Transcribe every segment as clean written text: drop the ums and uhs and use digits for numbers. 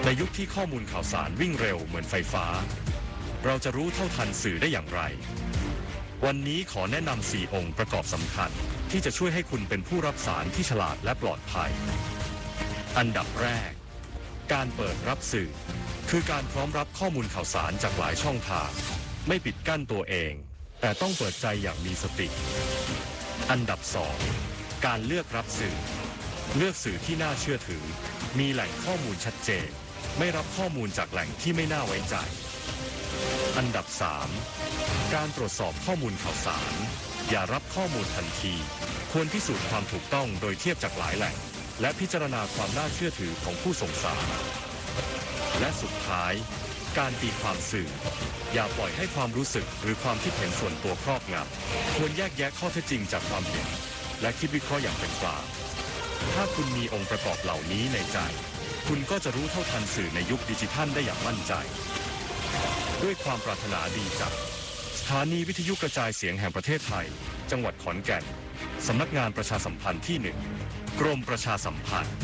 ในยุคที่ข้อมูลข่าวสารวิ่งเร็วเหมือนไฟฟ้าเราจะรู้เท่าทันสื่อได้อย่างไรวันนี้ขอแนะนำ4องค์ประกอบสำคัญที่จะช่วยให้คุณเป็นผู้รับสารที่ฉลาดและปลอดภัยอันดับแรกการเปิดรับสื่อคือการพร้อมรับข้อมูลข่าวสารจากหลายช่องทางไม่ปิดกั้นตัวเองแต่ต้องเปิดใจอย่างมีสติอันดับ2การเลือกรับสื่อเลือกสื่อที่น่าเชื่อถือมีแหล่งข้อมูลชัดเจนไม่รับข้อมูลจากแหล่งที่ไม่น่าไว้ใจอันดับ3การตรวจสอบข้อมูลข่าวสารอย่ารับข้อมูลทันทีควรพิสูจน์ความถูกต้องโดยเทียบจากหลายแหล่งและพิจารณาความน่าเชื่อถือของผู้ส่งสารและสุดท้ายการตีความสื่ออย่าปล่อยให้ความรู้สึกหรือความคิดเห็นส่วนตัวครอบงำควรแยกแยะข้อเท็จจริงจากความเห็นและคิดวิเคราะห์อย่างเป็นกลางถ้าคุณมีองค์ประกอบเหล่านี้ในใจคุณก็จะรู้เท่าทันสื่อในยุคดิจิทัลได้อย่างมั่นใจด้วยความปรารถนาดีจากสถานีวิทยุกระจายเสียงแห่งประเทศไทยจังหวัดขอนแก่นสำนักงานประชาสัมพันธ์ที่1กรมประชาสัมพันธ์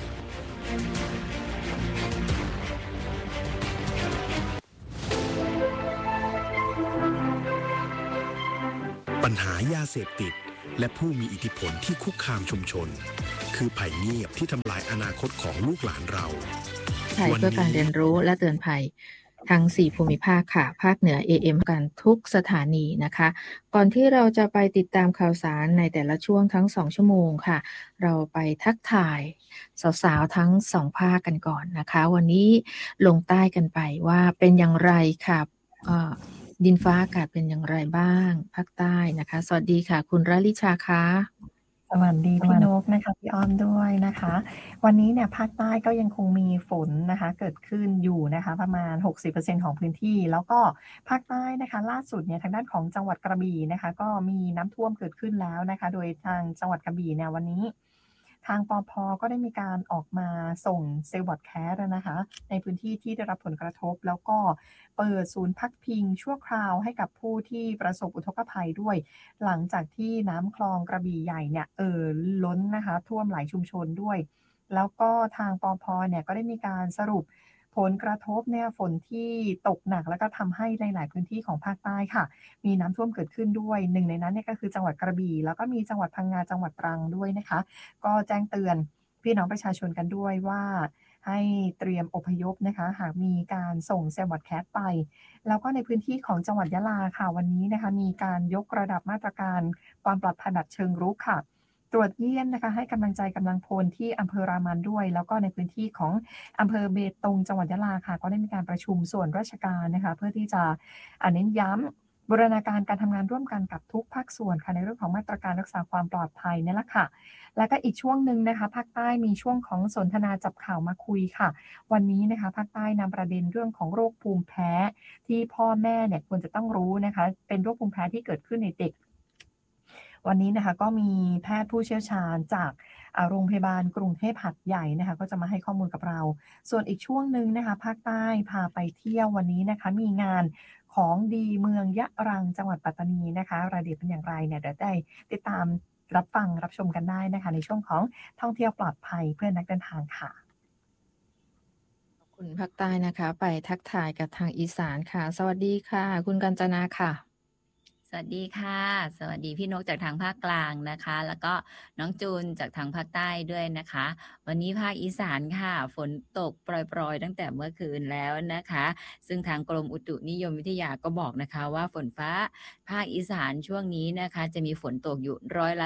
ปัญหายาเสพติดและผู้มีอิทธิพลที่คุกคามชุมชนคือภัยเงียบที่ทำลายอนาคตของลูกหลานเราไทยเพื่อการเรียนรู้และเตือนภัยทั้ง4ภูมิภาคค่ะภาคเหนือ AM กันทุกสถานีนะคะก่อนที่เราจะไปติดตามข่าวสารในแต่ละช่วงทั้ง2ชั่วโมงค่ะเราไปทักทายสาวๆทั้ง2ภาคกันก่อนนะคะวันนี้ลงใต้กันไปว่าเป็นอย่างไรค่ะดินฟ้าอากาศเป็นอย่างไรบ้างภาคใต้นะคะสวัสดีค่ะคุณรลิชาคะสวัสดีพี่นกนะคะพี่อ้อมด้วยนะคะวันนี้เนี่ยภาคใต้ก็ยังคงมีฝนนะคะเกิดขึ้นอยู่นะคะประมาณ 60% ของพื้นที่แล้วก็ภาคใต้นะคะล่าสุดเนี่ยทางด้านของจังหวัดกระบี่นะคะก็มีน้ำท่วมเกิดขึ้นแล้วนะคะโดยทางจังหวัดกระบี่เนี่ยวันนี้ทางปภ.ก็ได้มีการออกมาส่งเซลล์บอดแคสต์นะคะในพื้นที่ที่ได้รับผลกระทบแล้วก็เปิดศูนย์พักพิงชั่วคราวให้กับผู้ที่ประสบอุทกภัยด้วยหลังจากที่น้ำคลองกระบี่ใหญ่เนี่ยล้นนะคะท่วมหลายชุมชนด้วยแล้วก็ทางปภ.เนี่ยก็ได้มีการสรุปผลกระทบเนี่ยฝนที่ตกหนักแล้วก็ทำให้ในหลายพื้นที่ของภาคใต้ค่ะมีน้ำท่วมเกิดขึ้นด้วยหนึ่งในนั้นเนี่ยก็คือจังหวัดกระบี่แล้วก็มีจังหวัดพังงาจังหวัดตรังด้วยนะคะก็แจ้งเตือนพี่น้องประชาชนกันด้วยว่าให้เตรียมอพยพนะคะหากมีการส่งเซลล์บอดแคสต์ไปแล้วก็ในพื้นที่ของจังหวัดยะลาค่ะวันนี้นะคะมีการยกระดับมาตรการความปลอดภัยแบบเชิงรุกค่ะตรวจเยี่ยมนะคะให้กำลังใจกำลังพลที่อำเภอรามันด้วยแล้วก็ในพื้นที่ของอำเภอเบตงจังหวัดยะลาค่ะก็ได้มีการประชุมส่วนราชการนะคะเพื่อที่จะเน้นย้ำบูรณาการการทำงานร่วมกันกับทุกภาคส่วนค่ะในเรื่องของมาตรการรักษาความปลอดภัยนี่แหละค่ะแล้วก็อีกช่วงหนึ่งนะคะภาคใต้มีช่วงของสนทนาจับข่าวมาคุยค่ะวันนี้นะคะภาคใต้นำประเด็นเรื่องของโรคภูมิแพ้ที่พ่อแม่เนี่ยควรจะต้องรู้นะคะเป็นโรคภูมิแพ้ที่เกิดขึ้นในเด็กวันนี้นะคะก็มีแพทย์ผู้เชี่ยวชาญจากโรงพยาบาลกรุงเทพหัดใหญ่นะคะก็จะมาให้ข้อมูลกับเราส่วนอีกช่วงหนึ่งนะคะภาคใต้พาไปเที่ยววันนี้นะคะมีงานของดีเมืองยะรังจังหวัดปัตตานีนะคะรายละเอียดเป็นอย่างไรเนี่ยเดี๋ยวได้ติดตามรับฟังรับชมกันได้นะคะในช่วงของท่องเที่ยวปลอดภัยเพื่อนักเดินทางค่ะขอบคุณภาคใต้นะคะไปทักทายกับทางอีสานค่ะสวัสดีค่ะคุณกัญจนาค่ะสวัสดีค่ะสวัสดีพี่นกจากทางภาคกลางนะคะแล้วก็น้องจูนจากทางภาคใต้ด้วยนะคะวันนี้ภาคอีสานค่ะฝนตกปรอยๆตั้งแต่เมื่อคืนแล้วนะคะซึ่งทางกรมอุตุนิยมวิทยาก็บอกนะคะว่าฝนฟ้าภาคอีสานช่วงนี้นะคะจะมีฝนตกอยู่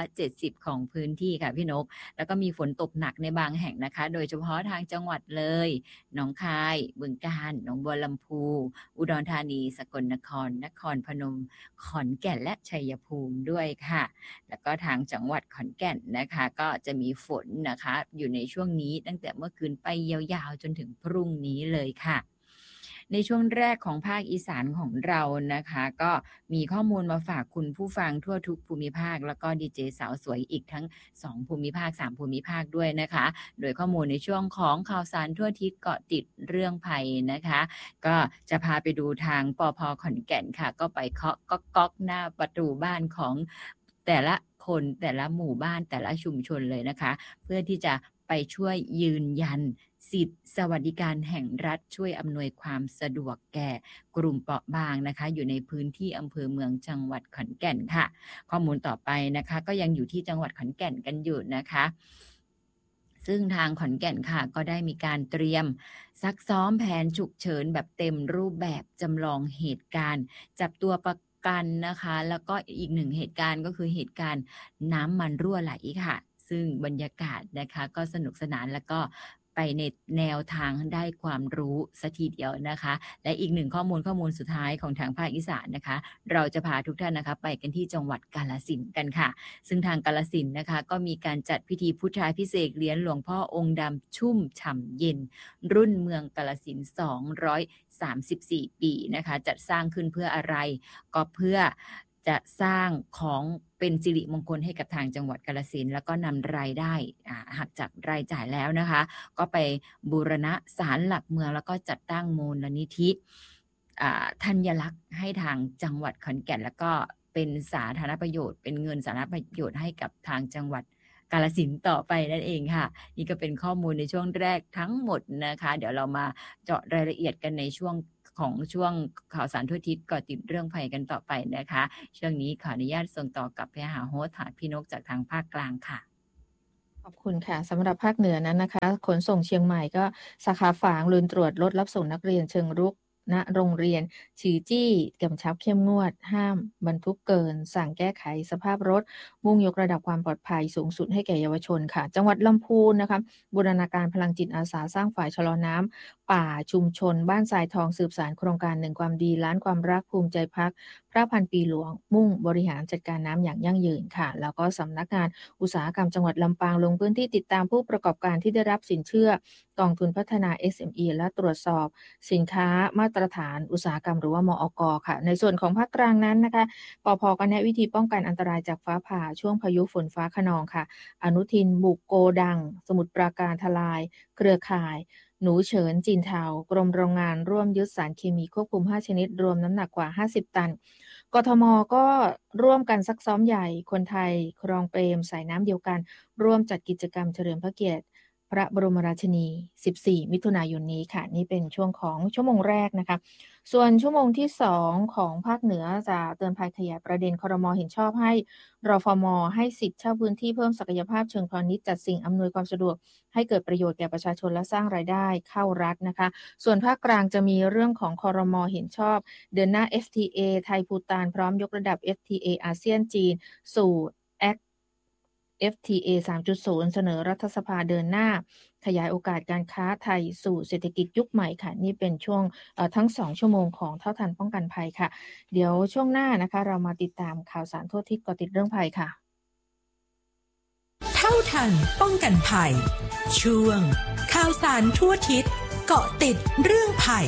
70%ของพื้นที่ค่ะพี่นกแล้วก็มีฝนตกหนักในบางแห่งนะคะโดยเฉพาะทางจังหวัดเลยหนองคายบึงกาฬหนองบัวลำพูอุดรธานีสกลนครนครพนมขอนแก่นและชัยภูมิด้วยค่ะแล้วก็ทางจังหวัดขอนแก่นนะคะก็จะมีฝนนะคะอยู่ในช่วงนี้ตั้งแต่เมื่อคืนไปยาวๆจนถึงพรุ่งนี้เลยค่ะในช่วงแรกของภาคอีสานของเรานะคะก็มีข้อมูลมาฝากคุณผู้ฟังทั่วทุกภูมิภาคแล้วก็ดีเจสาวสวยอีกทั้ง2ภูมิภาค3ภูมิภาคด้วยนะคะโดยข้อมูลในช่วงของข่าวสารทั่วทิศเกาะติดเรื่องภัยนะคะก็จะพาไปดูทางปภ.ขอนแก่นค่ะก็ไปเคาะก๊อกหน้าประตูบ้านของแต่ละคนแต่ละหมู่บ้านแต่ละชุมชนเลยนะคะเพื่อที่จะไปช่วยยืนยันสิทธิสวัสดิการแห่งรัฐช่วยอำนวยความสะดวกแก่กลุ่มเปราะบางนะคะอยู่ในพื้นที่อำเภอเมืองจังหวัดขอนแก่นค่ะข้อมูลต่อไปนะคะก็ยังอยู่ที่จังหวัดขอนแก่นกันอยู่นะคะซึ่งทางขอนแก่นค่ะก็ได้มีการเตรียมซักซ้อมแผนฉุกเฉินแบบเต็มรูปแบบจำลองเหตุการณ์จับตัวประกันนะคะแล้วก็อีกหนึ่งเหตุการณ์ก็คือเหตุการณ์น้ำมันรั่วไหลค่ะซึ่งบรรยากาศนะคะก็สนุกสนานแล้วก็ไปในแนวทางได้ความรู้สักทีเดียวนะคะและอีกหนึ่งข้อมูลสุดท้ายของทางภาคอีสานนะคะเราจะพาทุกท่านนะคะไปกันที่จังหวัดกาฬสินธุ์กันค่ะซึ่งทางกาฬสินธุ์นะคะก็มีการจัดพิธีพุทธาภิเษกเหรียญหลวงพ่อองค์ดำชุ่มฉ่ำเย็นรุ่นเมืองกาฬสินธุ์234 ปีนะคะจัดสร้างขึ้นเพื่ออะไรก็เพื่อจะสร้างของเป็นสิริมงคลให้กับทางจังหวัดกาฬสินธุ์แล้วก็นำรายได้หักจากรายจ่ายแล้วนะคะก็ไปบูรณะศาลหลักเมืองแล้วก็จัดตั้งมูลนิธิธัญลักษณ์ให้ทางจังหวัดขอนแก่นแล้วก็เป็นสาธารณประโยชน์เป็นเงินสาธารณประโยชน์ให้กับทางจังหวัดกาฬสินธุ์ต่อไปนั่นเองค่ะนี่ก็เป็นข้อมูลในช่วงแรกทั้งหมดนะคะเดี๋ยวเรามาเจาะรายละเอียดกันในช่วงข่าวสารทั่วทิศก่อติดเรื่องภัยกันต่อไปนะคะช่วงนี้ขออนุญาตส่งต่อกลับไปหาโฮสต์พี่นกจากทางภาคกลางค่ะขอบคุณค่ะสำหรับภาคเหนือนั้นนะคะขนส่งเชียงใหม่ก็สาขาฝางลืนตรวจรถรับส่งนักเรียนเชิงรุกณโรงเรียนฉีจี้กำชับเข้มงวดห้ามบรรทุกเกินสั่งแก้ไขสภาพรถมุ่งยกระดับความปลอดภัยสูงสุดให้แก่เยาวชนค่ะจังหวัดลำพูนนะคะบูรณาการพลังจิตอาสาสร้างฝ่ายชะลอน้ำป่าชุมชนบ้านทรายทองสืบสานโครงการ1ความดีล้านความรักภูมิใจพักพระพันปีหลวงมุ่งบริหารจัดการน้ำอย่างยั่งยืนค่ะแล้วก็สำนักงานอุตสาหกรรมจังหวัดลำปางลงพื้นที่ติดตามผู้ประกอบการที่ได้รับสินเชื่อกองทุนพัฒนา SME และตรวจสอบสินค้ามาตรฐานอุตสาหกรรมหรือว่ามอก.ค่ะในส่วนของภาคกลางนั้นนะคะปภ.ก็แนะวิธีป้องกันอันตรายจากฟ้าผ่าช่วงพายุฝนฟ้าคะนองค่ะอนุทินบุกโกดังสมุทรปราการทลายเครือข่ายหนูเฉินจีนเทากรมโรงงานร่วมยึดสารเคมีควบคุม5ชนิดรวมน้ำหนักกว่า50ตันกทม.ก็ร่วมกันซักซ้อมใหญ่คนไทยครองเปรมสายน้ำเดียวกันร่วมจัดกิจกรรมเฉลิมพระเกียรติพระบรมราชินี14มิถุนายนนี้ค่ะนี่เป็นช่วงของชั่วโมงแรกนะคะส่วนชั่วโมงที่2ของภาคเหนือจะเตือนภัยขยายประเด็นครม.เห็นชอบให้รฟม.ให้สิทธิ์เช่าพื้นที่เพิ่มศักยภาพเชิงพาณิชย์จัดสิ่งอำนวยความสะดวกให้เกิดประโยชน์แก่ประชาชนและสร้างรายได้เข้ารัฐนะคะส่วนภาคกลางจะมีเรื่องของครม.เห็นชอบเดินหน้า FTA ไทยภูฏานพร้อมยกระดับ FTA อาเซียนจีนสู่FTA 3.0 เสนอรัฐสภาเดินหน้าขยายโอกาสการค้าไทยสู่เศรษฐกิจยุคใหม่ค่ะนี่เป็นช่วงทั้ง2ชั่วโมงของเท่าทันป้องกันภัยค่ะเดี๋ยวช่วงหน้านะคะเรามาติดตามข่าวสารทั่วทิศก่อติดเรื่องภัยค่ะเท่าทันป้องกันภัยช่วงข่าวสารทั่วทิศเกาะติดเรื่องภัย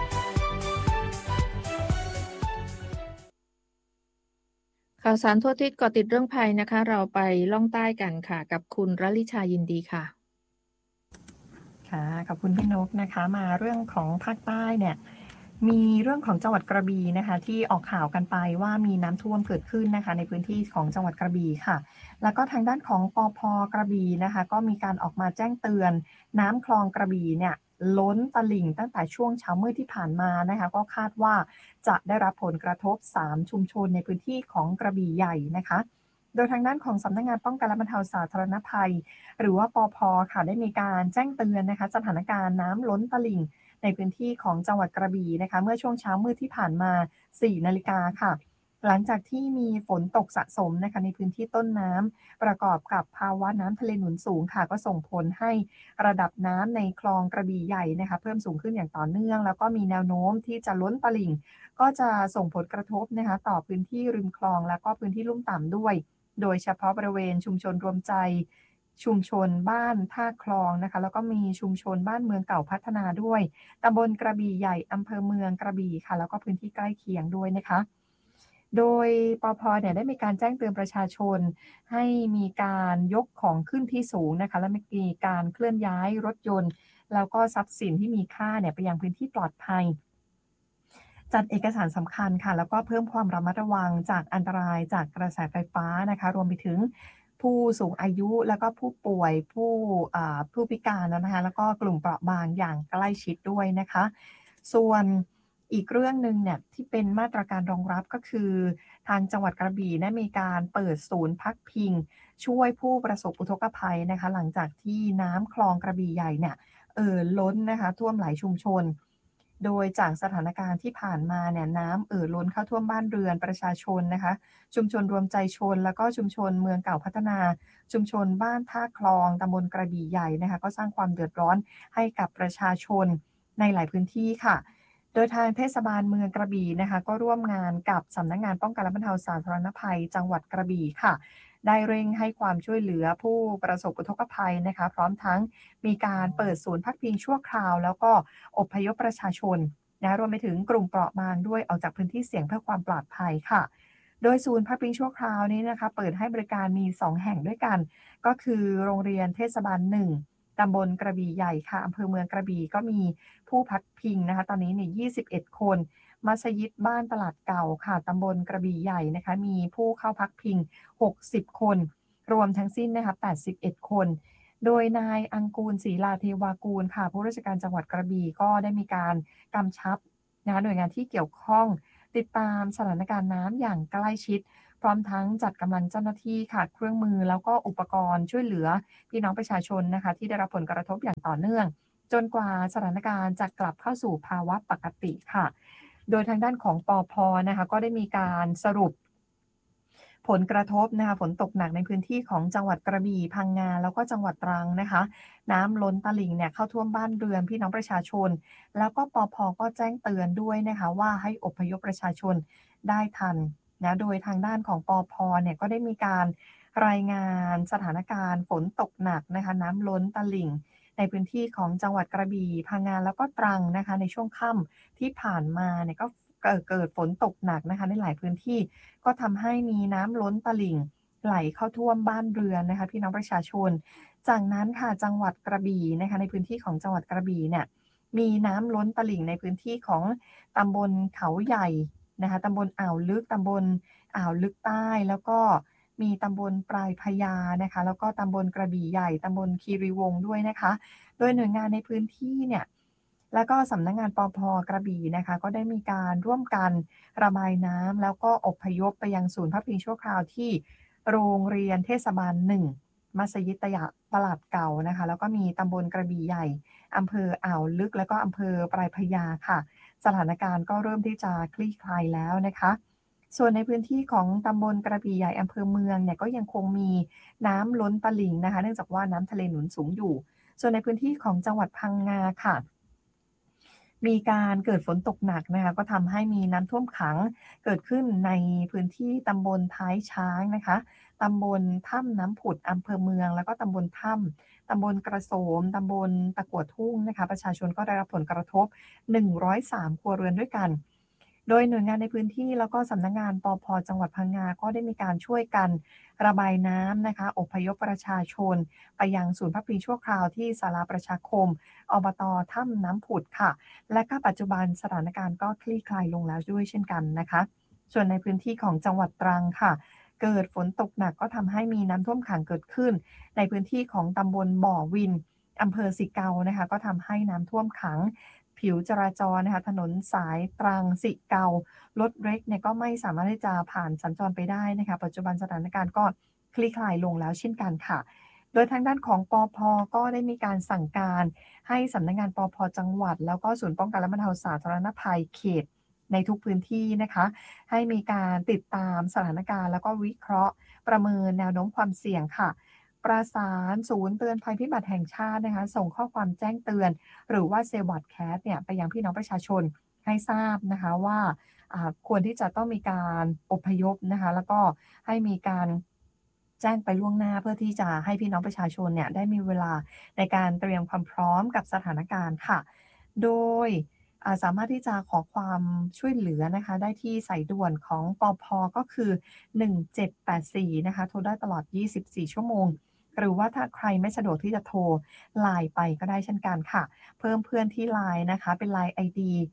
ข่าวสารทั่วทิศเกาะติดเรื่องภัยนะคะเราไปล่องใต้กันค่ะกับคุณรัลิชายินดีค่ะค่ะขอบคุณพี่นกนะคะมาเรื่องของภาคใต้เนี่ยมีเรื่องของจังหวัดกระบี่นะคะที่ออกข่าวกันไปว่ามีน้ำท่วมเกิดขึ้นนะคะในพื้นที่ของจังหวัดกระบี่ค่ะแล้วก็ทางด้านของปภ.กระบี่นะคะก็มีการออกมาแจ้งเตือนน้ำคลองกระบี่เนี่ยล้นตลิ่งตั้งแต่ช่วงเช้ามืดที่ผ่านมานะคะก็คาดว่าจะได้รับผลกระทบ3ชุมชนในพื้นที่ของกระบี่ใหญ่นะคะโดยทางด้านของสำนักงานป้องกันและบรรเทาสาธารณภัยหรือว่าปภ.ค่ะได้มีการแจ้งเตือนนะคะสถานการณ์น้ำล้นตลิ่งในพื้นที่ของจังหวัดกระบี่นะคะเมื่อช่วงเช้ามืดที่ผ่านมา 4 นาฬิกาค่ะหลังจากที่มีฝนตกสะสมนะคะในพื้นที่ต้นน้ำประกอบกับภาวะน้ำทะเลหนุนสูงค่ะก็ส่งผลให้ระดับน้ำในคลองกระบี่ใหญ่นะคะเพิ่มสูงขึ้นอย่างต่อเนื่องแล้วก็มีแนวโน้มที่จะล้นตลิ่งก็จะส่งผลกระทบนะคะต่อพื้นที่ริมคลองแล้วก็พื้นที่ลุ่มต่ำด้วยโดยเฉพาะบริเวณชุมชนรวมใจชุมชนบ้านท่าคลองนะคะแล้วก็มีชุมชนบ้านเมืองเก่าพัฒนาด้วยตำบลกระบี่ใหญ่อำเภอเมืองกระบี่ค่ะแล้วก็พื้นที่ใกล้เคียงด้วยนะคะโดยปภ.เนี่ยได้มีการแจ้งเตือนประชาชนให้มีการยกของขึ้นที่สูงนะคะและมีการเคลื่อนย้ายรถยนต์แล้วก็ทรัพย์สินที่มีค่าเนี่ยไปยังพื้นที่ปลอดภัยจัดเอกสารสำคัญค่ะแล้วก็เพิ่มความระมัดระวังจากอันตรายจากกระแสไฟฟ้านะคะรวมไปถึงผผู้สูงอายุแล้วก็ผู้ป่วยผู้พิการนะคะแล้วก็กลุ่มเปราะบางอย่างใกล้ชิดด้วยนะคะส่วนอีกเรื่องหนึ่งเนี่ยที่เป็นมาตรการรองรับก็คือทางจังหวัดกระบี่ได้มีการเปิดศูนย์พักพิงช่วยผู้ประสบอุทกภัยนะคะหลังจากที่น้ำคลองกระบี่ใหญ่เนี่ยล้นนะคะท่วมหลายชุมชนโดยจากสถานการณ์ที่ผ่านมาเนี่ยน้ำล้นเข้าท่วมบ้านเรือนประชาชนนะคะชุมชนรวมใจชนแล้วก็ชุมชนเมืองเก่าพัฒนาชุมชนบ้านท่าคลองตำบลกระบี่ใหญ่นะคะก็สร้างความเดือดร้อนให้กับประชาชนในหลายพื้นที่ค่ะโดยทางเทศบาลเมืองกระบี่นะคะก็ร่วมงานกับสำนักงานป้องกันและบรรเทาสาธารณภัยจังหวัดกระบี่ค่ะได้เร่งให้ความช่วยเหลือผู้ประสบอุทกภัยนะคะพร้อมทั้งมีการเปิดศูนย์พักพิงชั่วคราวแล้วก็อพยพประชาชนรวมไปถึงกลุ่มเปราะบางด้วยออกจากพื้นที่เสี่ยงเพื่อความปลอดภัยค่ะโดยศูนย์พักพิงชั่วคราวนี้นะคะเปิดให้บริการมี2แห่งด้วยกันก็คือโรงเรียนเทศบาล1ตำบลกระบี่ใหญ่ค่ะอำเภอเมืองกระบี่ก็มีผู้พักพิงนะคะตอนนี้เนี่ย21คนมัสยิดบ้านตลาดเก่าค่ะตำบลกระบี่ใหญ่นะคะมีผู้เข้าพักพิง60คนรวมทั้งสิ้นนะคะ81คนโดยนายอังกูลศรีลาเทวากูลค่ะผู้ราชการจังหวัดกระบี่ก็ได้มีการกำชับนะคะหน่วยงานที่เกี่ยวข้องติดตามสถานการณ์น้ำอย่างใกล้ชิดพร้อมทั้งจัดกำลังเจ้าหน้าที่ค่ะเครื่องมือแล้วก็อุปกรณ์ช่วยเหลือพี่น้องประชาชนนะคะที่ได้รับผลกระทบอย่างต่อเนื่องจนกว่าสถานการณ์จะกลับเข้าสู่ภาวะปกติค่ะโดยทางด้านของปภ.นะคะก็ได้มีการสรุปผลกระทบนะคะฝนตกหนักในพื้นที่ของจังหวัดกระบี่พังงาแล้วก็จังหวัดตรังนะคะน้ำล้นตลิ่งเนี่ยเข้าท่วมบ้านเรือนพี่น้องประชาชนแล้วก็ปภ.ก็แจ้งเตือนด้วยนะคะว่าให้อพยพประชาชนได้ทันนะโดยทางด้านของปภ.เนี่ยก็ได้มีการรายงานสถานการณ์ฝนตกหนักนะคะน้ำล้นตลิ่งในพื้นที่ของจังหวัดกระบี่พังงาแล้วก็ตรังนะคะในช่วงค่ำที่ผ่านมาเนี่ยก็เกิดฝนตกหนักนะคะในหลายพื้นที่ก็ทำให้มีน้ำล้นตลิ่งไหลเข้าท่วมบ้านเรือนนะคะพี่น้องประชาชนจากนั้นค่ะจังหวัดกระบี่นะคะในพื้นที่ของจังหวัดกระบี่เนี่ยมีน้ำล้นตลิ่งในพื้นที่ของตำบลเขาใหญ่นะคะตำบลอ่าวลึกตำบลอ่าวลึกใต้แล้วก็มีตำบลปลายพญานะคะแล้วก็ตำบลกระบี่ใหญ่ตำบลคีรีวงศ์ด้วยนะคะโดยหน่วยงานในพื้นที่เนี่ยแล้วก็สำนักงานปภ.กระบี่นะคะก็ได้มีการร่วมกันระบายน้ำแล้วก็อพยพไปยังศูนย์พักพิงชั่วคราวที่โรงเรียนเทศบาล1มัสยิดตลาดเก่านะคะแล้วก็มีตำบลกระบี่ใหญ่อำเภออ่าวลึกแล้วก็อำเภอปลายพญาค่ะสถานการณ์ก็เริ่มที่จะคลี่คลายแล้วนะคะส่วนในพื้นที่ของตำบลกระบี่ใหญ่อำเภอเมืองเนี่ยก็ยังคงมีน้ำล้นตลิ่งนะคะเนื่องจากว่าน้ำทะเลหนุนสูงอยู่ส่วนในพื้นที่ของจังหวัดพังงาค่ะมีการเกิดฝนตกหนักนะคะก็ทำให้มีน้ำท่วมขังเกิดขึ้นในพื้นที่ตำบลท้ายช้างนะคะตำบลถ้ำน้ำผุดอำเภอเมืองแล้วก็ตำบลถ้ำตำบลกระโสมตำบลตะกั่วทุ่งนะคะประชาชนก็ได้รับผลกระทบ103ครัวเรือนด้วยกันโดยหน่วยงานในพื้นที่แล้วก็สำนักงานปภ.จังหวัดพังงาก็ได้มีการช่วยกันระบายน้ำนะคะอพยพประชาชนไปยังศูนย์พักพิงชั่วคราวที่ศาลาประชาคมอบต.ถ้ำน้ำผุดค่ะและก็ปัจจุบันสถานการณ์ก็คลี่คลายลงแล้วด้วยเช่นกันนะคะส่วนในพื้นที่ของจังหวัดตรังค่ะเกิดฝนตกหนักก็ทำให้มีน้ำท่วมขังเกิดขึ้นในพื้นที่ของตำบลบ่อวินอำเภอสิเกานะคะก็ทำให้น้ำท่วมขังผิวจราจรนะคะถนนสายตรังสิเการถเล็กเนี่ยก็ไม่สามารถที่จะผ่านสัญจรไปได้นะคะปัจจุบันสถานการณ์ก็คลี่คลายลงแล้วเช่นกันค่ะโดยทางด้านของปภ.ก็ได้มีการสั่งการให้สำนักงานปภ.จังหวัดแล้วก็ศูนย์ป้องกันและบรรเทาสาธารณภัยเขตในทุกพื้นที่นะคะให้มีการติดตามสถานการณ์แล้วก็วิเคราะห์ประเมินแนวโน้มความเสี่ยงค่ะประสานศูนย์เตือนภัยพิบัติแห่งชาตินะคะส่งข้อความแจ้งเตือนหรือว่าเซวอตแคสเนี่ยไปยังพี่น้องประชาชนให้ทราบนะคะว่าควรที่จะต้องมีการอพยพนะคะแล้วก็ให้มีการแจ้งไปล่วงหน้าเพื่อที่จะให้พี่น้องประชาชนเนี่ยได้มีเวลาในการเตรียมความพร้อมกับสถานการณ์ค่ะโดยสามารถที่จะขอความช่วยเหลือนะคะได้ที่สายด่วนของปภ.ก็คือ1784นะคะโทรได้ตลอด24ชั่วโมงหรือว่าถ้าใครไม่สะดวกที่จะโทรไลน์ไปก็ได้เช่นกันค่ะเพิ่มเพื่อนที่ไลน์นะคะเป็นไลน์ ID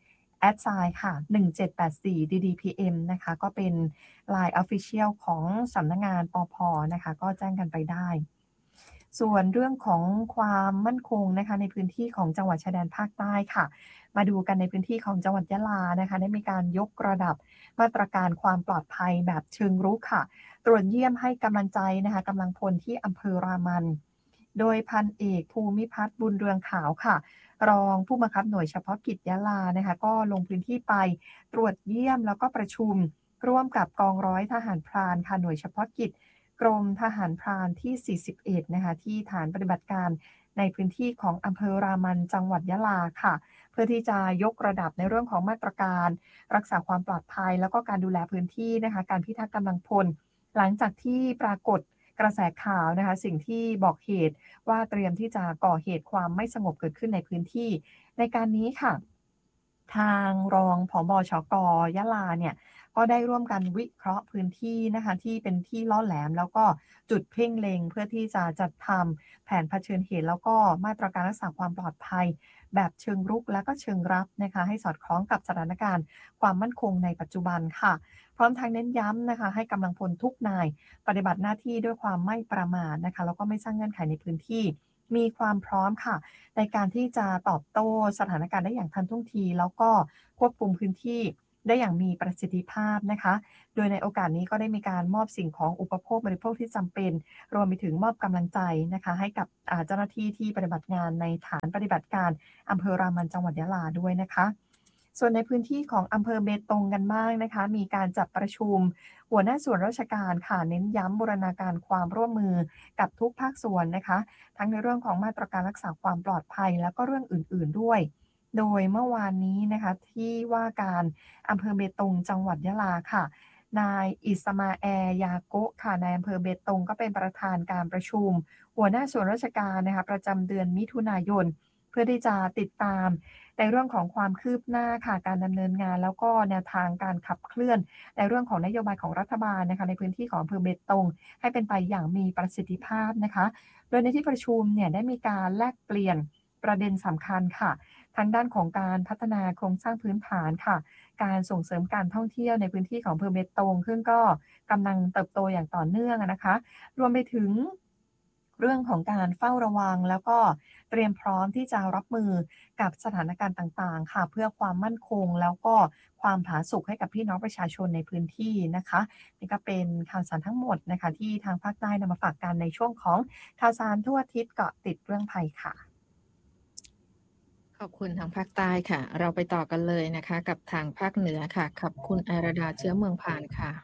ค่ะ1784 DDPM นะคะก็เป็น LINE Official ของสำนักงานปภ.นะคะก็แจ้งกันไปได้ส่วนเรื่องของความมั่นคงนะคะในพื้นที่ของจังหวัดชายแดนภาคใต้ค่ะมาดูกันในพื้นที่ของจังหวัดยะลานะคะได้มีการยกระดับมาตรการความปลอดภัยแบบเชิงรุกค่ะตรวจเยี่ยมให้กำลังใจนะคะกำลังพลที่อำเภอรามันโดยพันเอกภูมิพัฒน์บุญเรืองขาวค่ะรองผู้บังคับหน่วยเฉพาะกิจยะลานะคะก็ลงพื้นที่ไปตรวจเยี่ยมแล้วก็ประชุมร่วมกับกองร้อยทหารพรานค่ะหน่วยเฉพาะกิจกรมทหารพรานที่41นะคะที่ฐานปฏิบัติการในพื้นที่ของอำเภอรามันจังหวัดยะลาค่ะเพื่อที่จะยกระดับในเรื่องของมาตรการรักษาความปลอดภัยแล้วก็การดูแลพื้นที่นะคะการพิทักษ์กำลังพลหลังจากที่ปรากฏกระแสข่าวนะคะสิ่งที่บอกเหตุว่าเตรียมที่จะก่อเหตุความไม่สงบเกิดขึ้นในพื้นที่ในการนี้ค่ะทางรองผบ.ชก.ยะลาเนี่ยก็ได้ร่วมกันวิเคราะห์พื้นที่นะคะที่เป็นที่ล่อแหลมแล้วก็จุดเพ่งเล็งเพื่อที่จะจัดทำแผนเผชิญเหตุแล้วก็มาตรการรักษาความปลอดภัยแบบเชิงรุกและก็เชิงรับนะคะให้สอดคล้องกับสถานการณ์ความมั่นคงในปัจจุบันค่ะพร้อมทั้งเน้นย้ำนะคะให้กำลังพลทุกนายปฏิบัติหน้าที่ด้วยความไม่ประมาทนะคะแล้วก็ไม่สร้างเงื่อนไขในพื้นที่มีความพร้อมค่ะในการที่จะตอบโต้สถานการณ์ได้อย่างทันท่วงทีแล้วก็ควบคุมพื้นที่ได้อย่างมีประสิทธิภาพนะคะโดยในโอกาสนี้ก็ได้มีการมอบสิ่งของอุปโภคบริโภคที่จำเป็นรวมไปถึงมอบกำลังใจนะคะให้กับเจ้าหน้าที่ที่ปฏิบัติงานในฐานปฏิบัติการอำเภอรามันจังหวัดยะลาด้วยนะคะส่วนในพื้นที่ของอำเภอเบตงกันบ้างนะคะมีการจัดประชุมหัวหน้าส่วนราชการค่ะเน้นย้ำบูรณาการความร่วมมือกับทุกภาคส่วนนะคะทั้งในเรื่องของมาตรการรักษาความปลอดภัยแล้วก็เรื่องอื่นๆด้วยโดยเมื่อวานนี้นะคะที่ว่าการอำเภอเบตงจังหวัดยะลาค่ะนายอิสมาแอร์ยาโกะค่ะนายอำเภอเบตงก็เป็นประธานการประชุมหัวหน้าส่วนราชการนะคะประจำเดือนมิถุนายนเพื่อที่จะติดตามในเรื่องของความคืบหน้าค่ะการดำเนินงานแล้วก็แนวทางการขับเคลื่อนในเรื่องของนโยบายของรัฐบาลนะคะในพื้นที่ของอำเภอเบตงให้เป็นไปอย่างมีประสิทธิภาพนะคะโดยในที่ประชุมเนี่ยได้มีการแลกเปลี่ยนประเด็นสำคัญค่ะทางด้านของการพัฒนาโครงสร้างพื้นฐานค่ะการส่งเสริมการท่องเที่ยวในพื้นที่ของอำเภอเบตงซึ่งก็กำลังเติบโตอย่างต่อเนื่องนะคะรวมไปถึงเรื่องของการเฝ้าระวังแล้วก็เตรียมพร้อมที่จะรับมือกับสถานการณ์ต่างๆค่ะเพื่อความมั่นคงแล้วก็ความผาสุกให้กับพี่น้องประชาชนในพื้นที่นะคะนี่ก็เป็นข่าวสารทั้งหมดนะคะที่ทางภาคใต้นำมาฝากกันในช่วงของข่าวสารทั่วอาทิตย์เกาะติดเรื่องภัยค่ะขอบคุณทางภาคใต้ค่ะเราไปต่อกันเลยนะคะกับทางภาคเหนือค่ะขอบคุณอาราดาเชื้อเมืองผ่านค่ะ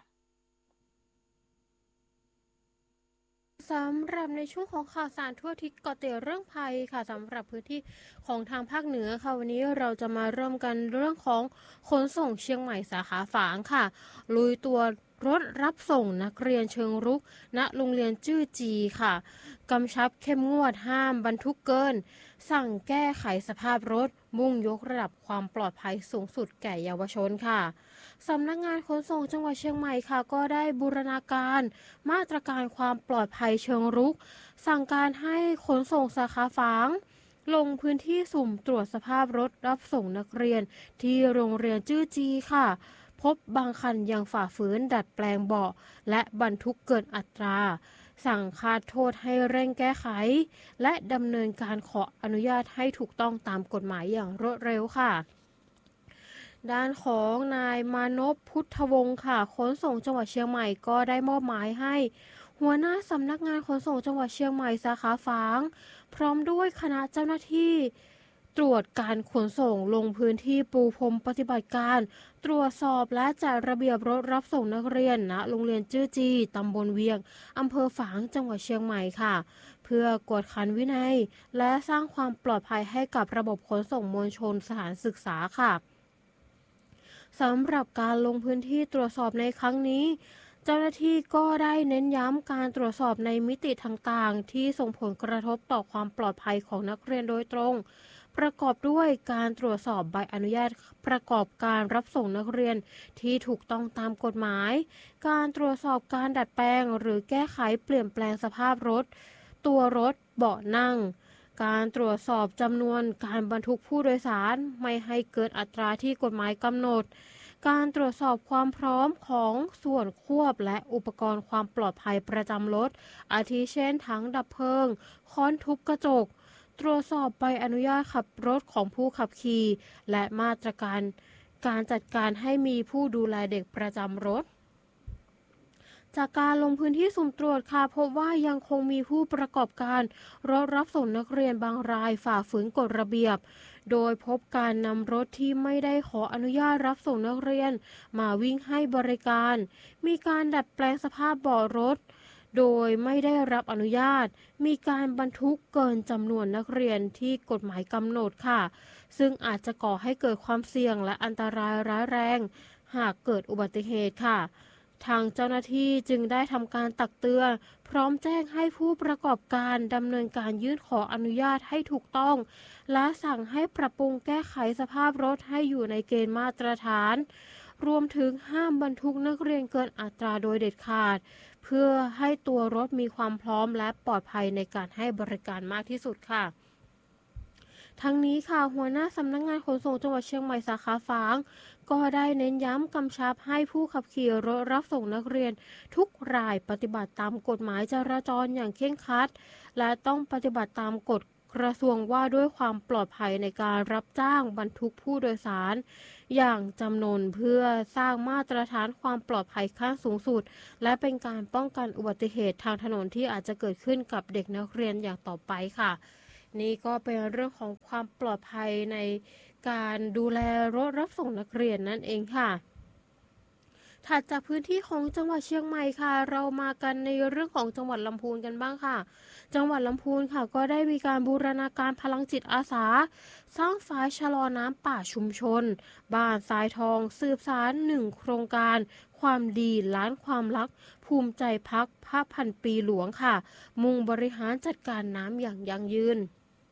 สำหรับในช่วงของข่าวสารทั่วทิศเกาะติดเรื่องภัยค่ะสำหรับพื้นที่ของทางภาคเหนือค่ะวันนี้เราจะมาเริ่มกันเรื่องของขนส่งเชียงใหม่สาขาฝางค่ะลุยตัวรถรับส่งนักเรียนเชิงรุกณโรงเรียนจื้อจีค่ะกำชับเข้มงวดห้ามบรรทุกเกินสั่งแก้ไขสภาพรถมุ่งยกระดับความปลอดภัยสูงสุดแก่เยาวชนค่ะสำนักงานขนส่งจังหวัดเชียงใหม่ค่ะก็ได้บูรณาการมาตรการความปลอดภัยเชิงรุกสั่งการให้ขนส่งสาขาฝางลงพื้นที่สุ่มตรวจสภาพรถรับส่งนักเรียนที่โรงเรียนจื้อจีค่ะพบบางคันยังฝ่าฝืนดัดแปลงเบาะและบรรทุกเกินอัตราสั่งคาดโทษให้เร่งแก้ไขและดำเนินการขออนุญาตให้ถูกต้องตามกฎหมายอย่างรวดเร็วค่ะด้านของนายมานพพุทธวงศ์ค่ะขนส่งจังหวัดเชียงใหม่ก็ได้มอบหมายให้หัวหน้าสำนักงานขนส่งจังหวัดเชียงใหม่สาขาฝางพร้อมด้วยคณะเจ้าหน้าที่ตรวจการขนส่งลงพื้นที่ปูพรมปฏิบัติการตรวจสอบและจัดระเบียบรถรับส่งนักเรียนณโรงเรียนจื้อจีตำบลเวียงอำเภอฝางจังหวัดเชียงใหม่ค่ะเพื่อกวดขันวินัยและสร้างความปลอดภัยให้กับระบบขนส่งมวลชนสถานศึกษาค่ะสำหรับการลงพื้นที่ตรวจสอบในครั้งนี้เจ้าหน้าที่ก็ได้เน้นย้ำการตรวจสอบในมิติต่างๆที่ส่งผลกระทบต่อความปลอดภัยของนักเรียนโดยตรงประกอบด้วยการตรวจสอบใบอนุญาตประกอบการรับส่งนักเรียนที่ถูกต้องตามกฎหมายการตรวจสอบการดัดแปลงหรือแก้ไขเปลี่ยนแปลงสภาพรถตัวรถเบาะนั่งการตรวจสอบจำนวนการบรรทุกผู้โดยสารไม่ให้เกินอัตราที่กฎหมายกำหนดการตรวจสอบความพร้อมของส่วนควบและอุปกรณ์ความปลอดภัยประจำรถอาทิเช่นถังดับเพลิงค้อนทุบกระจกตรวจสอบใบอนุญาตขับรถของผู้ขับขี่และมาตรการการจัดการให้มีผู้ดูแลเด็กประจำรถจากการลงพื้นที่สุ่มตรวจค่ะพบว่ายังคงมีผู้ประกอบการรถรับส่งนักเรียนบางรายฝ่าฝืนกฎระเบียบโดยพบการนำรถที่ไม่ได้ขออนุญาตรับส่งนักเรียนมาวิ่งให้บริการมีการดัดแปลงสภาพเบาะรถโดยไม่ได้รับอนุญาตมีการบรรทุกเกินจำนวนนักเรียนที่กฎหมายกำหนดค่ะซึ่งอาจจะก่อให้เกิดความเสี่ยงและอันตรายร้ายแรงหากเกิดอุบัติเหตุค่ะทางเจ้าหน้าที่จึงได้ทำการตักเตือนพร้อมแจ้งให้ผู้ประกอบการดำเนินการยื่นขออนุญาตให้ถูกต้องและสั่งให้ปรับปรุงแก้ไขสภาพรถให้อยู่ในเกณฑ์มาตรฐานรวมถึงห้ามบรรทุกนักเรียนเกินอัตราโดยเด็ดขาดเพื่อให้ตัวรถมีความพร้อมและปลอดภัยในการให้บริการมากที่สุดค่ะทั้งนี้ค่ะหัวหน้าสำนักงานขนส่งจังหวัดเชียงใหม่สาขาฝางก็ได้เน้นย้ำกำชับให้ผู้ขับขี่รถรับส่งนักเรียนทุกรายปฏิบัติตามกฎหมายจราจรอย่างเคร่งครัดและต้องปฏิบัติตามกฎกระทรวงว่าด้วยความปลอดภัยในการรับจ้างบรรทุกผู้โดยสารอย่างจำนวนเพื่อสร้างมาตรฐานความปลอดภัยขั้นสูงสุดและเป็นการป้องกันอุบัติเหตุทางถนนที่อาจจะเกิดขึ้นกับเด็กนักเรียนอย่างต่อไปค่ะนี่ก็เป็นเรื่องของความปลอดภัยในการดูแลรถรับส่งนักเรียนนั่นเองค่ะถัดจากพื้นที่ของจังหวัดเชียงใหม่ค่ะเรามากันในเรื่องของจังหวัดลำพูนกันบ้างค่ะจังหวัดลำพูนค่ะก็ได้มีการบูรณาการพลังจิตอาสาสร้างฝายชะลอน้ำป่าชุมชนบ้านทรายทองสืบสาน1โครงการความดีล้านความรักภูมิใจพัก5,000 ปีหลวงค่ะมุ่งบริหารจัดการน้ำอย่างยั่งยืน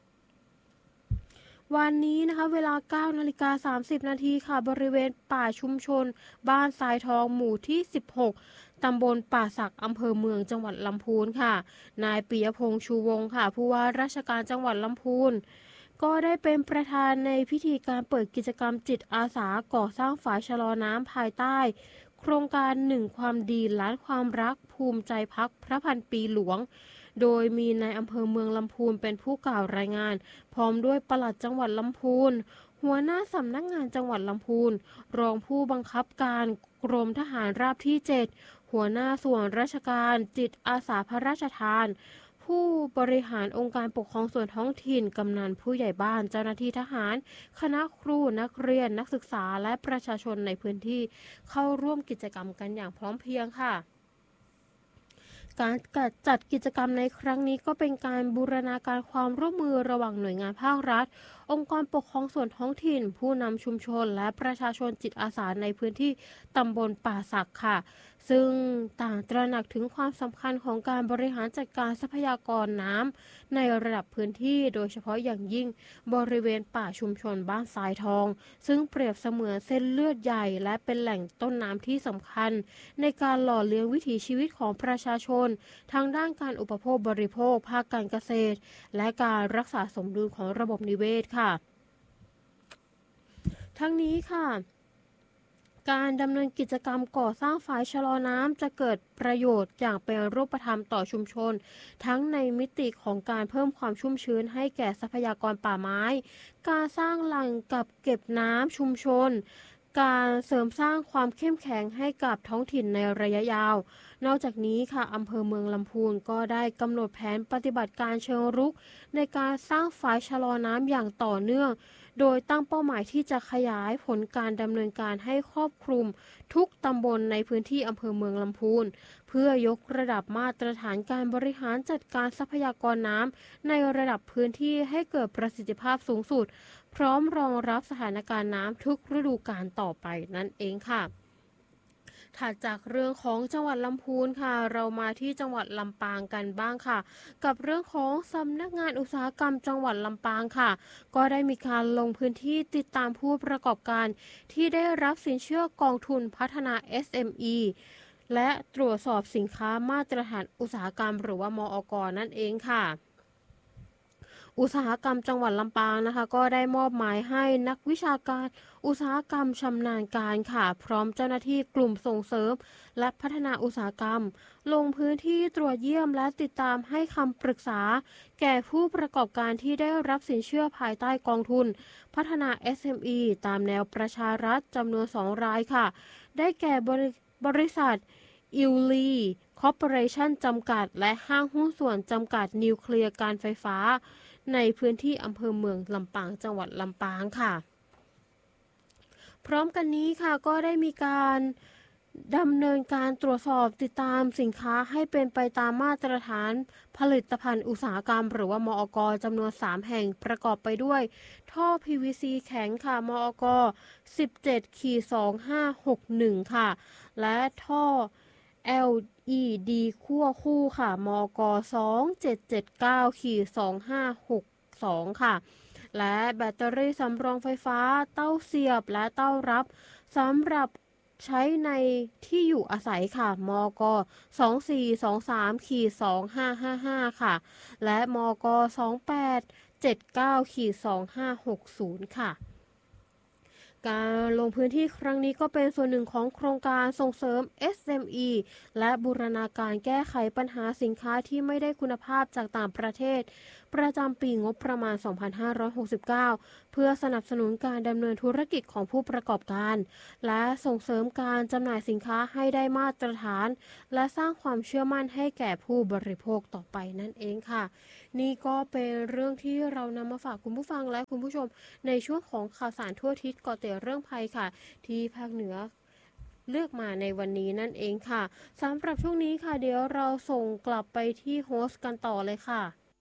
วันนี้นะคะเวลา 9:30 นาทีค่ะบริเวณป่าชุมชนบ้านทรายทองหมู่ที่16ตำบลป่าสักอำเภอเมืองจังหวัดลำพูนค่ะนายปิยพงษ์ชูวงศ์ค่ะผู้ว่าราชการจังหวัดลำพูนก็ได้เป็นประธานในพิธีการเปิดกิจกรรมจิตอาสาก่อสร้างฝายชะลอน้ำภายใต้โครงการ1ความดีล้านความรักภูมิใจพักพระพันปีหลวงโดยมีนายอำเภอเมืองลำพูนเป็นผู้กล่าวรายงานพร้อมด้วยปลัดจังหวัดลำพูนหัวหน้าสำนักงานจังหวัดลำพูนรองผู้บังคับการกรมทหารราบที่7หัวหน้าส่วนราชการจิตอาสาพระราชทานผู้บริหารองค์การปกครองส่วนท้องถิ่นกำนันผู้ใหญ่บ้านเจ้าหน้าที่ทหารคณะครูนักเรียนนักศึกษาและประชาชนในพื้นที่เข้าร่วมกิจกรรมกันอย่างพร้อมเพรียงค่ะการจัดกิจกรรมในครั้งนี้ก็เป็นการบูรณาการความร่วมมือระหว่างหน่วยงานภาครัฐองค์กรปกครองส่วนท้องถิ่นผู้นำชุมชนและประชาชนจิตอาสาในพื้นที่ตำบลป่าสักค่ะซึ่งต่างตระหนักถึงความสำคัญของการบริหารจัดการทรัพยากรน้ำในระดับพื้นที่โดยเฉพาะอย่างยิ่งบริเวณป่าชุมชนบ้านทรายทองซึ่งเปรียบเสมือนเส้นเลือดใหญ่และเป็นแหล่งต้นน้ำที่สำคัญในการหล่อเลี้ยงวิถีชีวิตของประชาชนทั้งด้านการอุปโภคบริโภคภาคการเกษตรและการรักษาสมดุลของระบบนิเวศค่ะทั้งนี้ค่ะการดำเนินกิจกรรมก่อสร้างฝายชะลอน้ำจะเกิดประโยชน์อย่างเป็นรูปธรรมต่อชุมชนทั้งในมิติของการเพิ่มความชุ่มชื้นให้แก่ทรัพยากรป่าไม้การสร้างแหล่งกักเก็บน้ำชุมชนการเสริมสร้างความเข้มแข็งให้กับท้องถิ่นในระยะยาวนอกจากนี้ค่ะอำเภอเมืองลำพูนก็ได้กำหนดแผนปฏิบัติการเชิงรุกในการสร้างฝายชะลอน้ำอย่างต่อเนื่องโดยตั้งเป้าหมายที่จะขยายผลการดำเนินการให้ครอบคลุมทุกตำบลในพื้นที่อำเภอเมืองลำพูนเพื่อยกระดับมาตรฐานการบริหารจัดการทรัพยากรน้ำในระดับพื้นที่ให้เกิดประสิทธิภาพสูงสุดพร้อมรองรับสถานการณ์น้ำทุกฤดูกาลต่อไปนั่นเองค่ะถัดจากเรื่องของจังหวัดลำพูนค่ะเรามาที่จังหวัดลำปางกันบ้างค่ะกับเรื่องของสำนักงานอุตสาหกรรมจังหวัดลำปางค่ะก็ได้มีการลงพื้นที่ติดตามผู้ประกอบการที่ได้รับสินเชื่อกองทุนพัฒนา SME และตรวจสอบสินค้ามาตรฐานอุตสาหกรรมหรือว่ามอก.นั่นเองค่ะอุตสาหกรรมจังหวัดลำปางนะคะก็ได้มอบหมายให้นักวิชาการอุตสาหกรรมชำนาญการค่ะพร้อมเจ้าหน้าที่กลุ่มส่งเสริมและพัฒนาอุตสาหกรรมลงพื้นที่ตรวจเยี่ยมและติดตามให้คำปรึกษาแก่ผู้ประกอบการที่ได้รับสินเชื่อภายใต้กองทุนพัฒนา SME ตามแนวประชารัฐจำนวน2รายค่ะได้แก่บริษัทอิลลีคอร์ปอเรชั่นจำกัดและห้างหุ้นส่วนจำกัดนิวเคลียร์การไฟฟ้าในพื้นที่อำเภอเมืองลำปางจังหวัดลำปางค่ะพร้อมกันนี้ค่ะก็ได้มีการดำเนินการตรวจสอบติดตามสินค้าให้เป็นไปตามมาตรฐานผลิตภัณฑ์อุตสาหกรรมหรือว่ามอก.จำนวน3แห่งประกอบไปด้วยท่อ PVC แข็งค่ะมอก. 17-2561 ค่ะและท่อ LED ขั้วคู่ค่ะมก. 2779-2562 ค่ะและแบตเตอรี่สำรองไฟฟ้าเต้าเสียบและเต้ารับสำหรับใช้ในที่อยู่อาศัยค่ะมก. 2423-2555 ค่ะและมก. 2879-2560 ค่ะการลงพื้นที่ครั้งนี้ก็เป็นส่วนหนึ่งของโครงการส่งเสริม SME และบูรณาการแก้ไขปัญหาสินค้าที่ไม่ได้คุณภาพจากต่างประเทศประจำปีงบประมาณ 2569 เพื่อสนับสนุนการดำเนินธุรกิจของผู้ประกอบการและส่งเสริมการจำหน่ายสินค้าให้ได้มาตรฐานและสร้างความเชื่อมั่นให้แก่ผู้บริโภคต่อไปนั่นเองค่ะนี่ก็เป็นเรื่องที่เรานำมาฝากคุณผู้ฟังและคุณผู้ชมในช่วงของข่าวสารทั่วทิศเกาะติดเรื่องภัยค่ะที่ภาคเหนือเลือกมาในวันนี้นั่นเองค่ะสำหรับช่วงนี้ค่ะเดี๋ยวเราส่งกลับไปที่โฮสต์กันต่อเลยค่ะ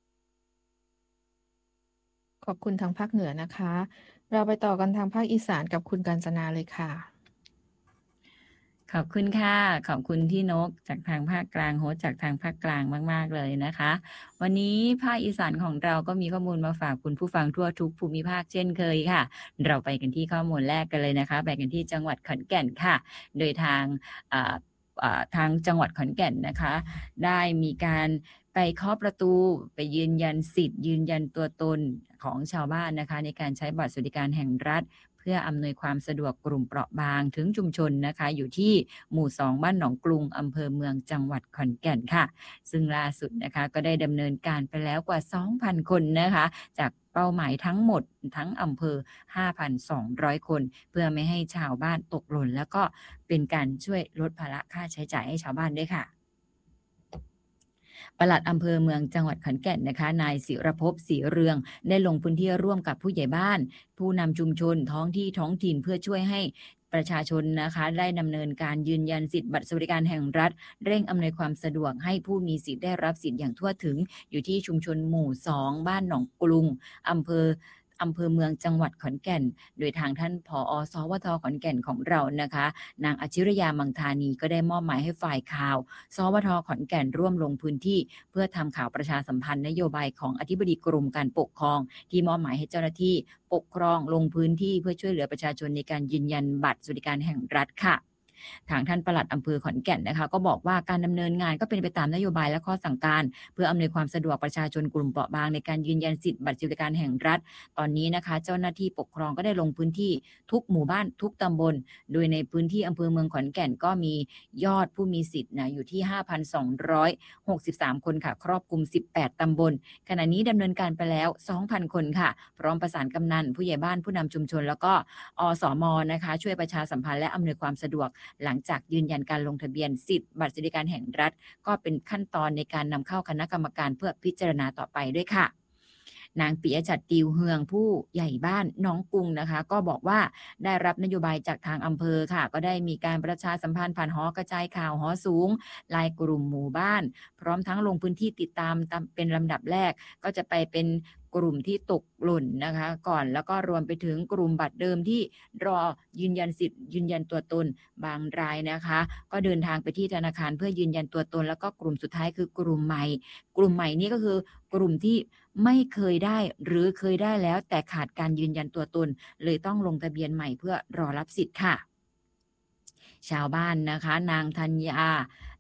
ขอบคุณทางภาคเหนือนะคะเราไปต่อกันทางภาคอีสานกับคุณกาญจนาเลยค่ะขอบคุณค่ะขอบคุณพี่นกจากทางภาคกลางโฮสต์จากทางภาคกลางมากๆเลยนะคะวันนี้ภาคอีสานของเราก็มีข้อมูลมาฝากคุณผู้ฟังทั่วทุกภูมิภาคเช่นเคยค่ะเราไปกันที่ข้อมูลแรกกันเลยนะคะไปกันที่จังหวัดขอนแก่นค่ะโดยทางจังหวัดขอนแก่นนะคะได้มีการไปเคาะประตูไปยืนยันสิทธิ์ยืนยันตัวตนของชาวบ้านนะคะในการใช้บัตรสวัสดิการแห่งรัฐเพื่ออำนวยความสะดวกกลุ่มเปราะบางถึงชุมชนนะคะอยู่ที่หมู่ 2 บ้านหนองกรุงอำเภอเมืองจังหวัดขอนแก่นค่ะซึ่งล่าสุดนะคะก็ได้ดำเนินการไปแล้วกว่า 2,000 คนนะคะจากเป้าหมายทั้งหมดทั้งอำเภอ 5,200 คนเพื่อไม่ให้ชาวบ้านตกหล่นแล้วก็เป็นการช่วยลดภาระค่าใช้จ่ายให้ชาวบ้านด้วยค่ะปลัดอำเภอเมืองจังหวัดขอนแก่นนะคะนายศิรภพศรีเรืองได้ลงพื้นที่ร่วมกับผู้ใหญ่บ้านผู้นำชุมชนท้องถิ่นเพื่อช่วยให้ประชาชนนะคะได้ดำเนินการยืนยันสิทธิบัตรสวัสดิการแห่งรัฐเร่งอำนวยความสะดวกให้ผู้มีสิทธิ์ได้รับสิทธิ์อย่างทั่วถึงอยู่ที่ชุมชนหมู่ 2 บ้านหนองกรุงอำเภอเมืองจังหวัดขอนแก่นโดยทางท่านผอ.สวท.ขอนแก่นของเรานะคะนางอชิรยามังธานีก็ได้มอบหมายให้ฝ่ายข่าวสวท.ขอนแก่นร่วมลงพื้นที่เพื่อทำข่าวประชาสัมพันธ์นโยบายของอธิบดีกรมการปกครองที่มอบหมายให้เจ้าหน้าที่ปกครองลงพื้นที่เพื่อช่วยเหลือประชาชนในการยืนยันบัตรสวัสดิการแห่งรัฐค่ะทางท่านปลัดอำเภอขอนแก่นนะคะก็บอกว่าการดำเนินงานก็เป็นไปตามนโยบายและข้อสั่งการเพื่ออำนวยความสะดวกประชาชนกลุ่มเปราะบางในการยืนยันสิทธิบัตรสวัสดิการแห่งรัฐตอนนี้นะคะเจ้าหน้าที่ปกครองก็ได้ลงพื้นที่ทุกหมู่บ้านทุกตำบลโดยในพื้นที่อำเภอเมืองขอนแก่นก็มียอดผู้มีสิทธิ์อยู่ที่ 5,263 คนค่ะครอบคลุม18ตำบลขณะนี้ดำเนินการไปแล้ว 2,000 คนค่ะพร้อมประสานกำนันผู้ใหญ่บ้านผู้นำชุมชนแล้วก็อสม.นะคะช่วยประชาสัมพันธ์และอำนวยความสะดวกหลังจากยืนยันการลงทะเบียนสิทธิบัตรสวัสดิการแห่งรัฐก็เป็นขั้นตอนในการนำเข้าคณะกรรมการเพื่อพิจารณาต่อไปด้วยค่ะนางปิยจัตติวเฮืองผู้ใหญ่บ้านหนองกรุงนะคะก็บอกว่าได้รับนโยบายจากทางอำเภอค่ะก็ได้มีการประชาสัมพันธ์ผ่านหอกระจายข่าวหอสูงลายกลุ่มหมู่บ้านพร้อมทั้งลงพื้นที่ติดตามเป็นลำดับแรกก็จะไปเป็นกลุ่มที่ตกหล่นนะคะก่อนแล้วก็รวมไปถึงกลุ่มบัตรเดิมที่รอยืนยันสิทธิ์ยืนยันตัวตนบางรายนะคะก็เดินทางไปที่ธนาคารเพื่อยืนยันตัวตนแล้วก็กลุ่มสุดท้ายคือกลุ่มใหม่นี่ก็คือกลุ่มที่ไม่เคยได้หรือเคยได้แล้วแต่ขาดการยืนยันตัวตนเลยต้องลงทะเบียนใหม่เพื่อรอรับสิทธิ์ค่ะชาวบ้านนะคะนางธัญญา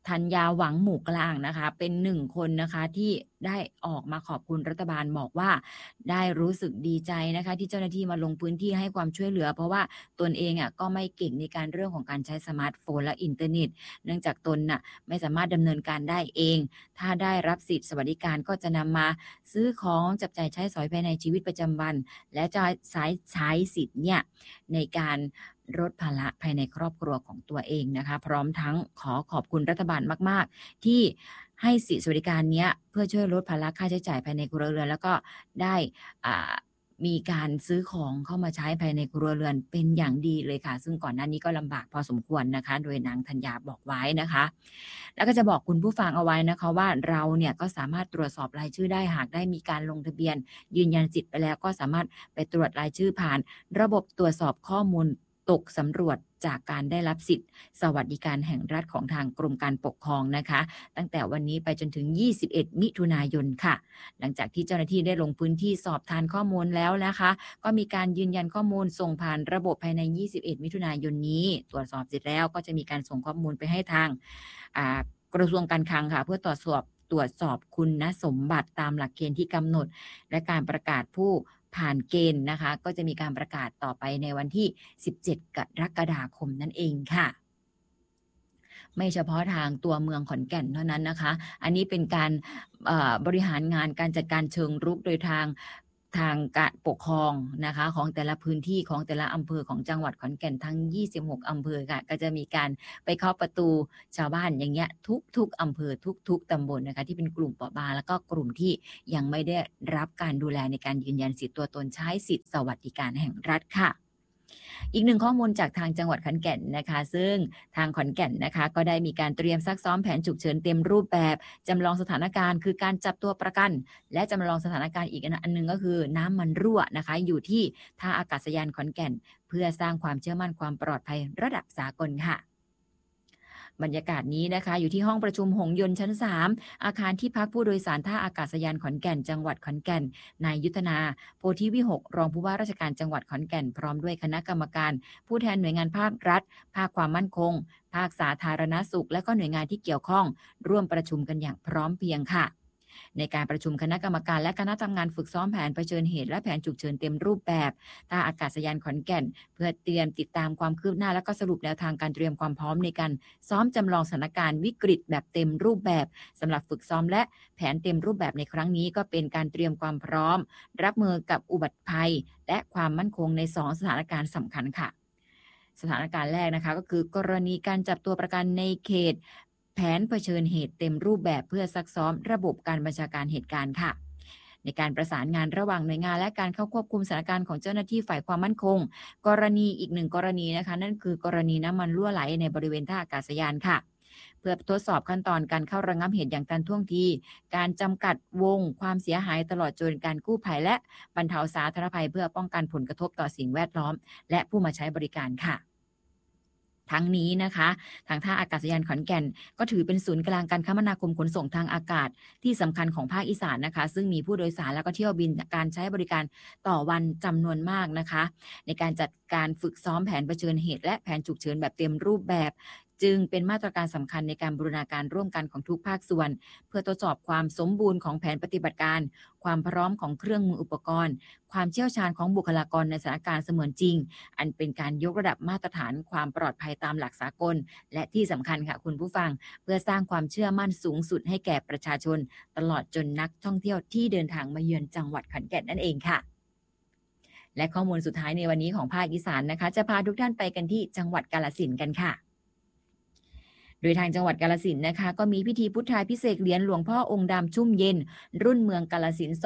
ธัญญาหวังหมู่กลางนะคะเป็น1 คนนะคะที่ได้ออกมาขอบคุณรัฐบาลบอกว่าได้รู้สึกดีใจนะคะที่เจ้าหน้าที่มาลงพื้นที่ให้ความช่วยเหลือเพราะว่าตนเองก็ไม่เก่งในการเรื่องของการใช้สมาร์ทโฟนและอินเทอร์เน็ตเนื่องจากตนไม่สามารถดำเนินการได้เองถ้าได้รับสิทธิสวัสดิการก็จะนำมาซื้อของจับจ่ายใช้สอยภายในชีวิตประจำวันและจะใช้สิทธิ์เนี่ยในการลดภาระภายในครอบครัวของตัวเองนะคะพร้อมทั้งขอบคุณรัฐบาลมากๆที่ให้สิทธิสวัสดิการเนี้ยเพื่อช่วยลดภาระค่าใช้จ่ายภายในครัวเรือนแล้วก็ได้มีการซื้อของเข้ามาใช้ภายในครัวเรือนเป็นอย่างดีเลยค่ะซึ่งก่อนหน้านี้ก็ลำบากพอสมควรนะคะโดยนางธัญญาบอกไว้นะคะแล้วก็จะบอกคุณผู้ฟังเอาไว้นะคะว่าเราเนี่ยก็สามารถตรวจสอบรายชื่อได้หากได้มีการลงทะเบียนยืนยันสิทธิ์ไปแล้วก็สามารถไปตรวจรายชื่อผ่านระบบตรวจสอบข้อมูลตกสำรวจจากการได้รับสิทธิ์สวัสดิการแห่งรัฐของทางกรมการปกครองนะคะตั้งแต่วันนี้ไปจนถึง21 มิถุนายนค่ะหลังจากที่เจ้าหน้าที่ได้ลงพื้นที่สอบทานข้อมูลแล้วนะคะก็มีการยืนยันข้อมูลส่งผ่านระบบภายใน21 มิถุนายนนี้ตรวจสอบเสร็จแล้วก็จะมีการส่งข้อมูลไปให้ทางกระทรวงการคลังค่ะเพื่อตรวจสอบคุณสมบัติตามหลักเกณฑ์ที่กำหนดและการประกาศผู้ผ่านเกณฑ์นะคะก็จะมีการประกาศต่อไปในวันที่17 กรกฎาคมนั่นเองค่ะไม่เฉพาะทางตัวเมืองขอนแก่นเท่านั้นนะคะอันนี้เป็นการบริหารงานการจัดการเชิงรุกโดยทางการปกครองนะคะของแต่ละพื้นที่ของแต่ละอำเภอของจังหวัดขอนแก่นทั้ง26 อำเภอค่ะก็จะมีการไปเคาะประตูชาวบ้านอย่างเงี้ยทุกอำเภอทุกตำบลนะคะที่เป็นกลุ่มเปราะบางแล้วก็กลุ่มที่ยังไม่ได้รับการดูแลในการยืนยันสิทธิตัวตนใช้สิทธิสวัสดิการแห่งรัฐค่ะอีก1 ข้อมูลจากทางจังหวัดขอนแก่นนะคะซึ่งทางขอนแก่นนะคะก็ได้มีการเตรียมซักซ้อมแผนฉุกเฉินเต็มรูปแบบจำลองสถานการณ์คือการจับตัวประกันและจำลองสถานการณ์อีกอันนึงก็คือน้ำมันรั่วนะคะอยู่ที่ท่าอากาศยานขอนแก่นเพื่อสร้างความเชื่อมั่นความปลอดภัยระดับสากลค่ะบรรยากาศนี้นะคะอยู่ที่ห้องประชุมหงส์ยนต์ชั้น3อาคารที่พักผู้โดยสารท่าอากาศยานขอนแก่นจังหวัดขอนแก่นนายยุทธนาโพธิวิหกรองผู้ว่าราชการจังหวัดขอนแก่นพร้อมด้วยคณะกรรมการผู้แทนหน่วยงานภาครัฐภาคความมั่นคงภาคสาธารณสุขและก็หน่วยงานที่เกี่ยวข้องร่วมประชุมกันอย่างพร้อมเพรียงค่ะในการประชุมคณะกรรมการและคณะทำงานฝึกซ้อมแผนเผชิญเหตุและแผนฉุกเฉินเต็มรูปแบบท่าอากาศยานขอนแก่นเพื่อเตรียมติดตามความคืบหน้าและก็สรุปแนวทางการเตรียมความพร้อมในการซ้อมจำลองสถานการณ์วิกฤตแบบเต็มรูปแบบสำหรับฝึกซ้อมและแผนเต็มรูปแบบในครั้งนี้ก็เป็นการเตรียมความพร้อมรับมือกับอุบัติภัยและความมั่นคงใน2 สถานการณ์สำคัญค่ะสถานการณ์แรกนะคะก็คือกรณีการจับตัวประกันในเขตแผนเผชิญเหตุเต็มรูปแบบเพื่อซักซ้อมระบบการบัญชาการเหตุการณ์ค่ะในการประสานงานระหว่างหน่วยงานและการเข้าควบคุมสถานการณ์ของเจ้าหน้าที่ฝ่ายความมั่นคงกรณีอีก1 กรณีนะคะนั่นคือกรณีน้ำมันรั่วไหลในบริเวณท่าอากาศยานค่ะเพื่อทดสอบขั้นตอนการเข้าระงับเหตุอย่างทันท่วงทีการจำกัดวงความเสียหายตลอดจนการกู้ภัยและบรรเทาสาธารณภัยเพื่อป้องกันผลกระทบต่อสิ่งแวดล้อมและผู้มาใช้บริการค่ะทั้งนี้นะคะทางท่าอากาศยานขอนแก่นก็ถือเป็นศูนย์กลางการคมนาคมขนส่งทางอากาศที่สำคัญของภาคอีสานนะคะซึ่งมีผู้โดยสารแล้วก็เที่ยวบินการใช้บริการต่อวันจำนวนมากนะคะในการจัดการฝึกซ้อมแผนเผชิญเหตุและแผนฉุกเฉินแบบเต็มรูปแบบจึงเป็นมาตรการสำคัญในการบูรณาการร่วมกันของทุกภาคส่วนเพื่อทดสอบความสมบูรณ์ของแผนปฏิบัติการความพร้อมของเครื่องมืออุปกรณ์ความเชี่ยวชาญของบุคลากรในสถานการณ์เสมือนจริงอันเป็นการยกระดับมาตรฐานความปลอดภัยตามหลักสากลและที่สำคัญค่ะคุณผู้ฟังเพื่อสร้างความเชื่อมั่นสูงสุดให้แก่ประชาชนตลอดจนนักท่องเที่ยวที่เดินทางมาเยือนจังหวัดขอนแก่นนั่นเองค่ะและข้อมูลสุดท้ายในวันนี้ของภาคอีสานนะคะจะพาทุกท่านไปกันที่จังหวัดกาฬสินธุ์กันค่ะโดยทางจังหวัดกาฬสินธุ์นะคะก็มีพิธีพุทธาภิเษกเหรียญหลวงพ่อองค์ดำชุ่มเย็นรุ่นเมืองกาฬสินธุ์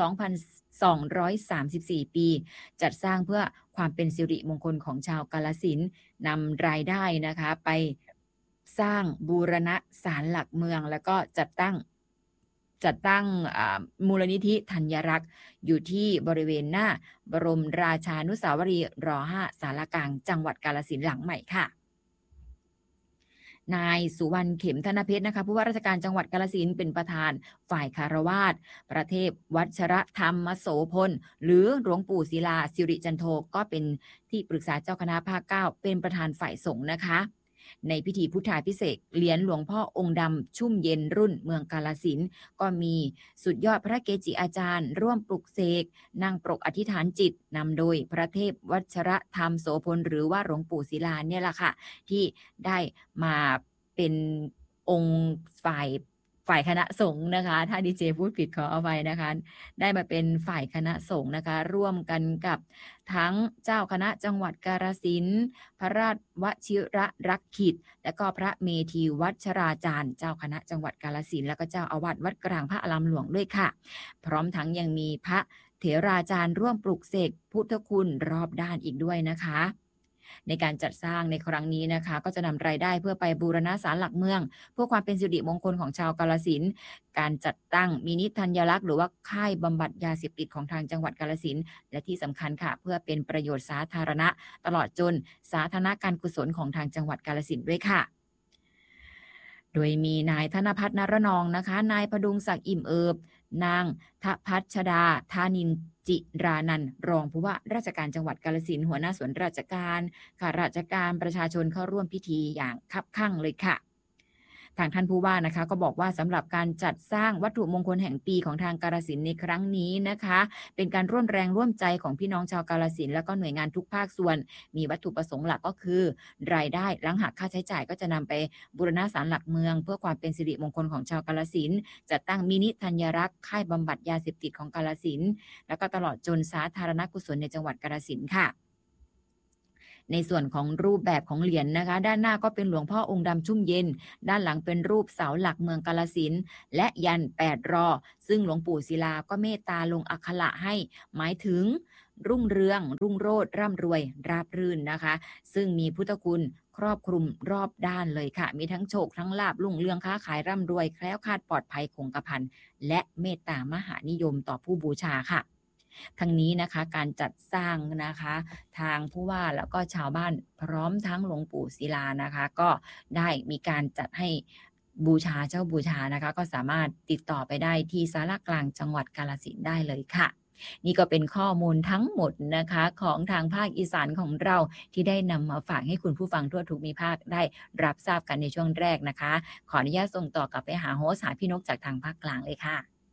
2,234 ปีจัดสร้างเพื่อความเป็นสิริมงคลของชาวกาฬสินธุ์นำรายได้นะคะไปสร้างบูรณะศาลหลักเมืองแล้วก็จัดตั้งมูลนิธิธัญรักษ์อยู่ที่บริเวณหน้าบรมราชานุสาวรีย์ร5ศาลากลางจังหวัดกาฬสินธุ์หลังใหม่ค่ะนายสุวรรณเข็มธนเพชรนะคะผู้ว่าราชการจังหวัดกาฬสินธุ์เป็นประธานฝ่ายคารวาสประเทศวัชรธรรมโสพลหรือหลวงปู่ศิลาสิริจันโทก็เป็นที่ปรึกษาเจ้าคณะภาค 9เป็นประธานฝ่ายสงฆ์นะคะในพิธีพุทธาภิเษกเหรียญหลวงพ่อองค์ดำชุ่มเย็นรุ่นเมืองกาฬสินธุ์ก็มีสุดยอดพระเกจิอาจารย์ร่วมปลุกเสกนั่งปรกอธิษฐานจิตนำโดยพระเทพวัชรธรรมโสพลหรือว่าหลวงปู่ศิลาเนี่ยแหละค่ะที่ได้มาเป็นองค์ฝ่ายคณะสงฆ์นะคะถ้าดีเจพูดผิดขอเอาไว้นะคะได้มาเป็นฝ่ายคณะสงฆ์นะคะร่วมกันกับทั้งเจ้าคณะจังหวัดกาฬสินธุ์พระราชวชิรรักขิตและก็พระเมธีวัชราจารย์เจ้าคณะจังหวัดกาฬสินธุ์แล้วก็เจ้าอาวาสวัดกลางพระอารามหลวงด้วยค่ะพร้อมทั้งยังมีพระเถราจารย์ร่วมปลุกเสกพุทธคุณรอบด้านอีกด้วยนะคะในการจัดสร้างในครั้งนี้นะคะก็จะนำรายได้เพื่อไปบูรณะศาลหลักเมืองเพื่อความเป็นสิริมงคลของชาวกาฬสินธุ์การจัดตั้งมินิธัญลักษณ์หรือว่าค่ายบำบัดยาเสพติดของทางจังหวัดกาฬสินธุ์และที่สำคัญค่ะเพื่อเป็นประโยชน์สาธารณะตลอดจนสาธารณการกุศลของทางจังหวัดกาฬสินธุ์ด้วยค่ะโดยมีนายธนภัทร นรนองนะคะนายพดุงศักดิ์อิ่มเอิบนางทพัชดาธานินจิรานันท์รองผู้ว่าราชการจังหวัดกาฬสินธุ์หัวหน้าส่วนราชการข้าราชการประชาชนเข้าร่วมพิธีอย่างคับคั่งเลยค่ะทางท่านผู้ว่านะคะก็บอกว่าสำหรับการจัดสร้างวัตถุมงคลแห่งปีของทางกาฬสินธุ์ในครั้งนี้นะคะเป็นการร่วมแรงร่วมใจของพี่น้องชาวกาฬสินธุ์และก็หน่วยงานทุกภาคส่วนมีวัตถุประสงค์หลักก็คือรายได้หลังหักค่าใช้จ่ายก็จะนำไปบูรณะศาลหลักเมืองเพื่อความเป็นสิริมงคลของชาวกาฬสินธุ์จัดตั้งมินิธัญรักษ์ค่ายบำบัดยาเสพติดของกาฬสินธุ์แล้วก็ตลอดจนสาธารณกุศลในจังหวัดกาฬสินธุ์ค่ะในส่วนของรูปแบบของเหรียญนะคะด้านหน้าก็เป็นหลวงพ่อองค์ดำชุ่มเย็นด้านหลังเป็นรูปเสาหลักเมืองกาฬสินธุ์และยัน8 รอซึ่งหลวงปู่ศิลาก็เมตตาลงอักขระให้หมายถึงรุ่งเรืองรุ่งโรจน์ร่ำรวยราบรื่นนะคะซึ่งมีพุทธคุณครอบคลุมรอบด้านเลยค่ะมีทั้งโชคทั้งลาภรุ่งเรืองค้าขายร่ำรวยแคล้วคลาดปลอดภัยคงกระพันและเมตตามหานิยมต่อผู้บูชาค่ะทั้งนี้นะคะการจัดสร้างนะคะทางผู้ว่าแล้วก็ชาวบ้านพร้อมทั้งหลวงปู่ศิลานะคะก็ได้มีการจัดให้บูชาเจ้าบูชานะคะก็สามารถติดต่อไปได้ที่ศาลากลางจังหวัดกาฬสินธุ์ได้เลยค่ะนี่ก็เป็นข้อมูลทั้งหมดนะคะของทางภาคอีสานของเราที่ได้นำมาฝากให้คุณผู้ฟังทั่วทุกภูมิภาคได้รับทราบกันในช่วงแรกนะคะขออนุญาตส่งต่อกลับไปหาโฮสต์พี่นกจากทางภาคกลางเลยค่ะ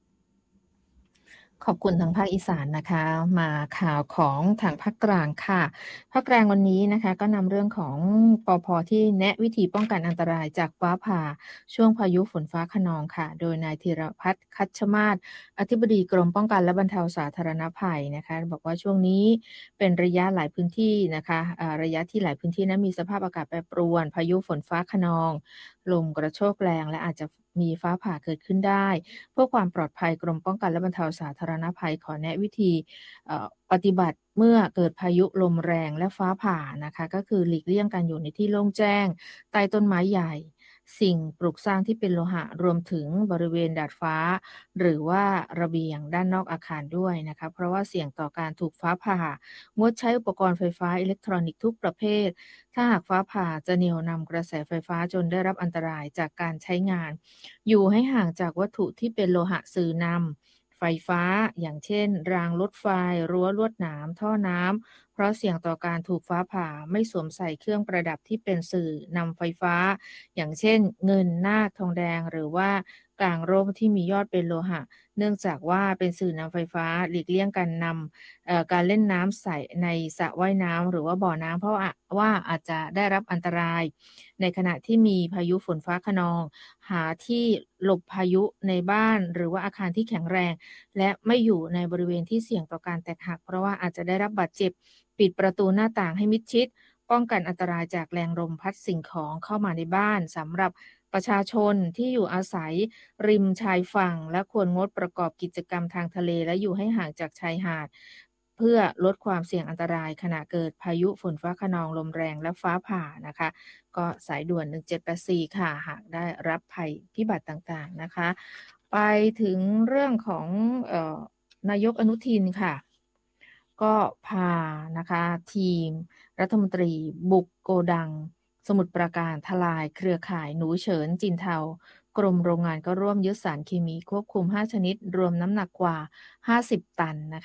ขอบคุณทางภาคอีสานนะคะมาข่าวของทางภาคกลางค่ะภาคกลางวันนี้นะคะก็นำเรื่องของปภ.ที่แนะวิธีป้องกันอันตรายจากฟ้าผ่าช่วงพายุฝนฟ้าคะนองค่ะโดยนายธีรพัฒน์คัชมาศอธิบดีกรมป้องกันและบรรเทาสาธารณภัยนะคะบอกว่าช่วงนี้เป็นระยะหลายพื้นที่นะคะระยะที่หลายพื้นที่นั้นมีสภาพอากาศแปรปรวนพายุฝนฟ้าคะนองลมกระโชกแรงและอาจจะมีฟ้าผ่าเกิดขึ้นได้เพื่อความปลอดภัยกรมป้องกันและบรรเทาสาธารณภัยขอแนะวิธีปฏิบัติเมื่อเกิดพายุลมแรงและฟ้าผ่านะคะก็คือหลีกเลี่ยงการอยู่ในที่โล่งแจ้งใต้ต้นไม้ใหญ่สิ่งปลูกสร้างที่เป็นโลหะรวมถึงบริเวณดาดฟ้าหรือว่าระเบียงด้านนอกอาคารด้วยนะคะเพราะว่าเสี่ยงต่อการถูกฟ้าผ่างดใช้อุปกรณ์ไฟฟ้าอิเล็กทรอนิกส์ทุกประเภทถ้าหากฟ้าผ่าจะเหนี่ยวนำกระแสไฟฟ้าจนได้รับอันตรายจากการใช้งานอยู่ให้ห่างจากวัตถุที่เป็นโลหะสื่อนำไฟฟ้าอย่างเช่นรางรถไฟรั้วลวดหนามท่อน้ำเพราะเสี่ยงต่อการถูกฟ้าผ่าไม่สวมใส่เครื่องประดับที่เป็นสื่อนำไฟฟ้าอย่างเช่นเงินนาคทองแดงหรือว่ากลางร่มที่มียอดเป็นโลหะเนื่องจากว่าเป็นสื่อนำไฟฟ้าหลีกเลี่ยงการนำการเล่นน้ำใส่ในสระว่ายน้ำหรือว่าบ่อน้ำเพราะว่าอาจจะได้รับอันตรายในขณะที่มีพายุฝนฟ้าคะนองหาที่หลบพายุในบ้านหรือว่าอาคารที่แข็งแรงและไม่อยู่ในบริเวณที่เสี่ยงต่อการแตกหักเพราะว่าอาจจะได้รับบาดเจ็บปิดประตูหน้าต่างให้มิดชิดป้องกันอันตรายจากแรงลมพัดสิ่งของเข้ามาในบ้านสำหรับประชาชนที่อยู่อาศัยริมชายฝั่งและควรงดประกอบกิจกรรมทางทะเลและอยู่ให้ห่างจากชายหาดเพื่อลดความเสี่ยงอันตรายขณะเกิดพายุฝนฟ้าคะนองลมแรงและฟ้าผ่านะคะก็สายด่วน1784ค่ะหากได้รับภัยพิบัติต่างๆนะคะไปถึงเรื่องของนายกอนุทินค่ะก็พานะคะทีมรัฐมนตรีบุกโกดังสมุทรปราการทลายเครือข่ายหนูเฉินจินเทากรมโรงงานก็ร่วมยึดสารเคมีควบคุม5ชนิดรวมน้ำหนักกว่า50ตันนะคะ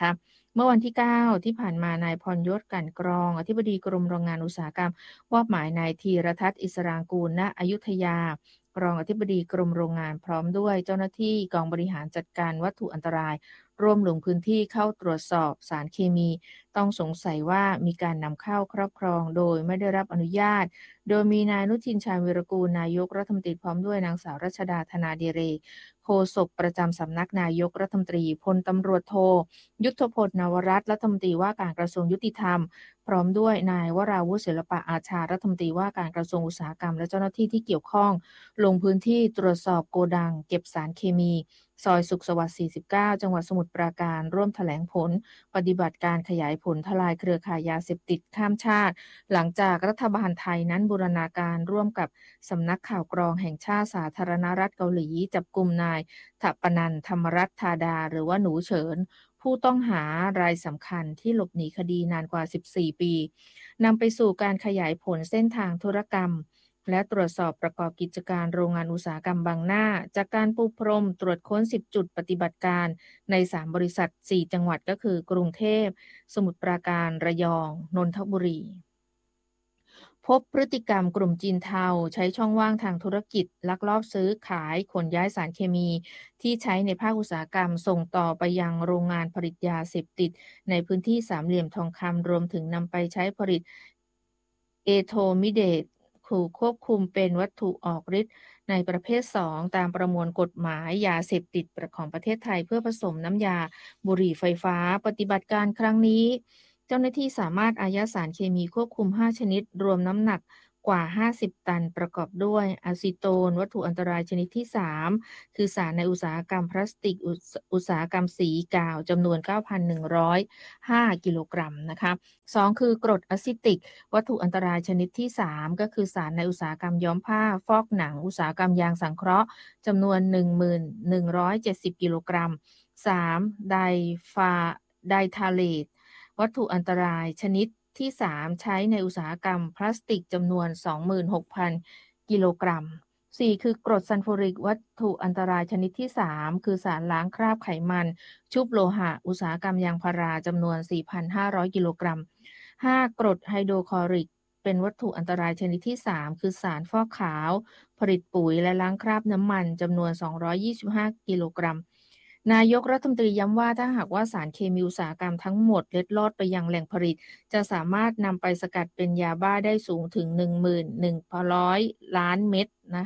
เมื่อวันที่ 9 ที่ผ่านมานายพรยศ กลั่นกรองอธิบดีกรมโรงงานอุตสาหกรรมมอบหมายนายธีรทัศน์อิสรางกูล ณ อยุธยารองอธิบดีกรมโรงงานพร้อมด้วยเจ้าหน้าที่กองบริหารจัดการวัตถุอันตรายร่วมลงพื้นที่เข้าตรวจสอบสารเคมีต้องสงสัยว่ามีการนำเข้าครอบครองโดยไม่ได้รับอนุญาตโดยมีนายอนุทินชาญวีรกูลนายกรัฐมนตรีพร้อมด้วยนางสาวรัชดาธนาดิเรกโฆษกประจำสำนักนายกรัฐมนตรีพลตำรวจโทยุทธพลนวรัตน์รัฐมนตรีว่าการกระทรวงยุติธรรมพร้อมด้วยนายวราวุฒิศิลปะอาชารัฐมนตรีว่าการกระทรวงอุตสาหกรรมและเจ้าหน้าที่ที่เกี่ยวข้องลงพื้นที่ตรวจสอบโกดังเก็บสารเคมีซอยสุขสวัสดิ์ 49 จังหวัดสมุทรปราการร่วมแถลงผลปฏิบัติการขยายผลทลายเครือข่ายยาเสพติดข้ามชาติหลังจากรัฐบาลไทยนั้นบูรณาการร่วมกับสำนักข่าวกรองแห่งชาติสาธารณรัฐเกาหลีจับกุมนายถปนันท์ธรรมรัตน์ธาดาหรือว่าหนูเฉินผู้ต้องหารายสำคัญที่หลบหนีคดีนานกว่า 14 ปีนำไปสู่การขยายผลเส้นทางธุรกรรมและตรวจสอบประกอบกิจการโรงงานอุตสาหกรรมบางหน้าจากการปูพรมตรวจค้น 10 จุดปฏิบัติการใน 3 บริษัท 4 จังหวัดก็คือกรุงเทพสมุทรปราการระยองนนทบุรีพบพฤติกรรมกลุ่มจีนเทาใช้ช่องว่างทางธุรกิจลักลอบซื้อขายขนย้ายสารเคมีที่ใช้ในภาคอุตสาหกรรมส่งต่อไปยังโรงงานผลิตยาเสพติดในพื้นที่สามเหลี่ยมทองคำรวมถึงนำไปใช้ผลิตเอโทมิเดตควบคุมเป็นวัตถุออกฤทธิ์ในประเภท 2 ตามประมวลกฎหมายยาเสพติดของประเทศไทยเพื่อผสมน้ำยาบุหรี่ไฟฟ้าปฏิบัติการครั้งนี้เจ้าหน้าที่สามารถอายัดสารเคมีควบคุม 5 ชนิดรวมน้ำหนักกว่า 50 ตันประกอบด้วยอะซิโตนวัตถุอันตรายชนิดที่ 3 คือสารในอุตสาหกรรมพลาสติกอุตสาหกรรมสีกาวจำนวน 9,105 กิโลกรัมนะคะ 2 คือกรดอะซิติกวัตถุอันตรายชนิดที่ 3 ก็คือสารในอุตสาหกรรมย้อมผ้าฟอกหนังอุตสาหกรรมยางสังเคราะห์จำนวน 1,170 กิโลกรัม 3. ไดทาเลตวัตถุอันตรายชนิดที่ 3 ใช้ในอุตสาหกรรมพลาสติกจำนวน 26,000 กิโลกรัม 4. คือกรดซัลฟูริกวัตถุอันตรายชนิดที่ 3 คือสารล้างคราบไขมันชุบโลหะอุตสาหกรรมยางพาราจำนวน 4,500 กิโลกรัม 5. กรดไฮโดรคลอริกเป็นวัตถุอันตรายชนิดที่ 3 คือสารฟอกขาวผลิตปุ๋ยและล้างคราบน้ำมันจำนวน 225 กิโลกรัมนายกรัฐมนตรีย้ำว่าถ้าหากว่าสารเคมีอุตสาหกรรมทั้งหมดเล็ดลอดไปยังแหล่งผลิตจะสามารถนำไปสกัดเป็นยาบ้าได้สูงถึง 11,100 ล้านเม็ดนะคะ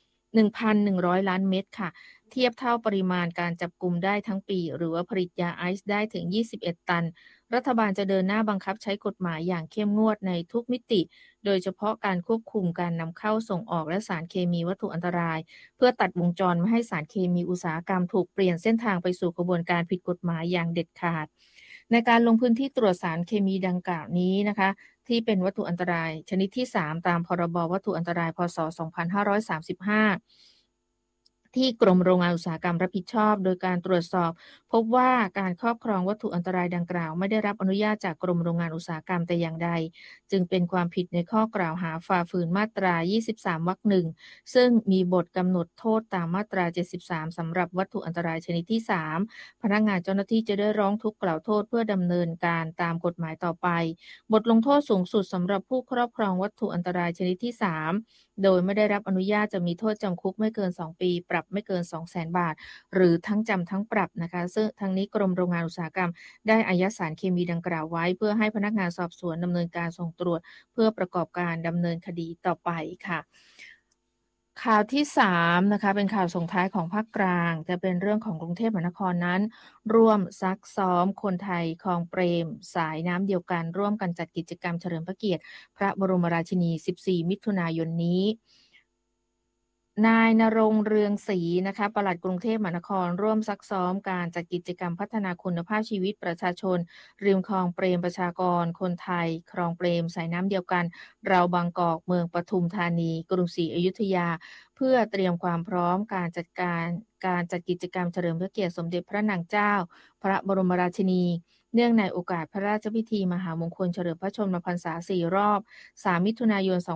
1,100 ล้านเม็ดค่ะเทียบเท่าปริมาณการจับกุมได้ทั้งปีหรือว่าผลิตยาไอซ์ได้ถึง 21 ตันรัฐบาลจะเดินหน้าบังคับใช้กฎหมายอย่างเข้มงวดในทุกมิติโดยเฉพาะการควบคุมการนำเข้าส่งออกและสารเคมีวัตถุอันตรายเพื่อตัดวงจรไม่ให้สารเคมีอุตสาหกรรมถูกเปลี่ยนเส้นทางไปสู่กระบวนการผิดกฎหมายอย่างเด็ดขาดในการลงพื้นที่ตรวจสารเคมีดังกล่าวนี้นะคะที่เป็นวัตถุอันตรายชนิดที่ 3 ตามพรบวัตถุอันตรายพ.ศ. 2535ที่กรมโรงงานอุตสาหกรรมรับผิดชอบโดยการตรวจสอบพบว่าการครอบครองวัตถุอันตรายดังกล่าวไม่ได้รับอนุญาตจากกรมโรงงานอุตสาหกรรมแต่อย่างใดจึงเป็นความผิดในข้อกล่าวหาฝ่าฝืนมาตรา 23 วรรค 1 ซึ่งมีบทกำหนดโทษตามมาตรา 73 สำหรับวัตถุอันตรายชนิดที่ 3 พนักงานเจ้าหน้าที่จะได้ร้องทุกข์กล่าวโทษเพื่อดำเนินการตามกฎหมายต่อไปบทลงโทษสูงสุดสำหรับผู้ครอบครองวัตถุอันตรายชนิดที่ 3 โดยไม่ได้รับอนุญาตจะมีโทษจำคุกไม่เกิน 2 ปีปรับไม่เกิน 200,000 บาทหรือทั้งจำทั้งปรับนะคะซึ่งทั้งนี้กรมโรงงานอุตสาหกรรมได้อายัดสารเคมีดังกล่าวไว้เพื่อให้พนักงานสอบสวนดำเนินการส่งตรวจเพื่อประกอบการดำเนินคดีต่อไปค่ะข่าวที่3นะคะเป็นข่าวส่งท้ายของภาคกลางจะเป็นเรื่องของกรุงเทพมหานครนั้นร่วมซักซ้อมคนไทยคลองเปรมสายน้ำเดียวกันร่วมกันจัดกิจกรรมเฉลิมพระเกียรติพระบรมราชินี14 มิถุนายนนี้นายณรงค์เรืองศรีนะคะปลัดกรุงเทพมหานครร่วมซักซ้อมการจัดกิจกรรมพัฒนาคุณภาพชีวิตประชาชนริมคลองเปรมประชากรคนไทยคลองเปรมสายน้ำเดียวกันเราบางกอกเมืองปทุมธานีกรุงศรีอยุธยาเพื่อเตรียมความพร้อมการจัดกิจกรรมเฉลิมพระเกียรติสมเด็จพระนางเจ้าพระบรมราชินีเนื่องในโอกาสพระราชพิธีมหามงคลเฉลิมพระชนมพรรษา4 รอบ 3 มิถุนายน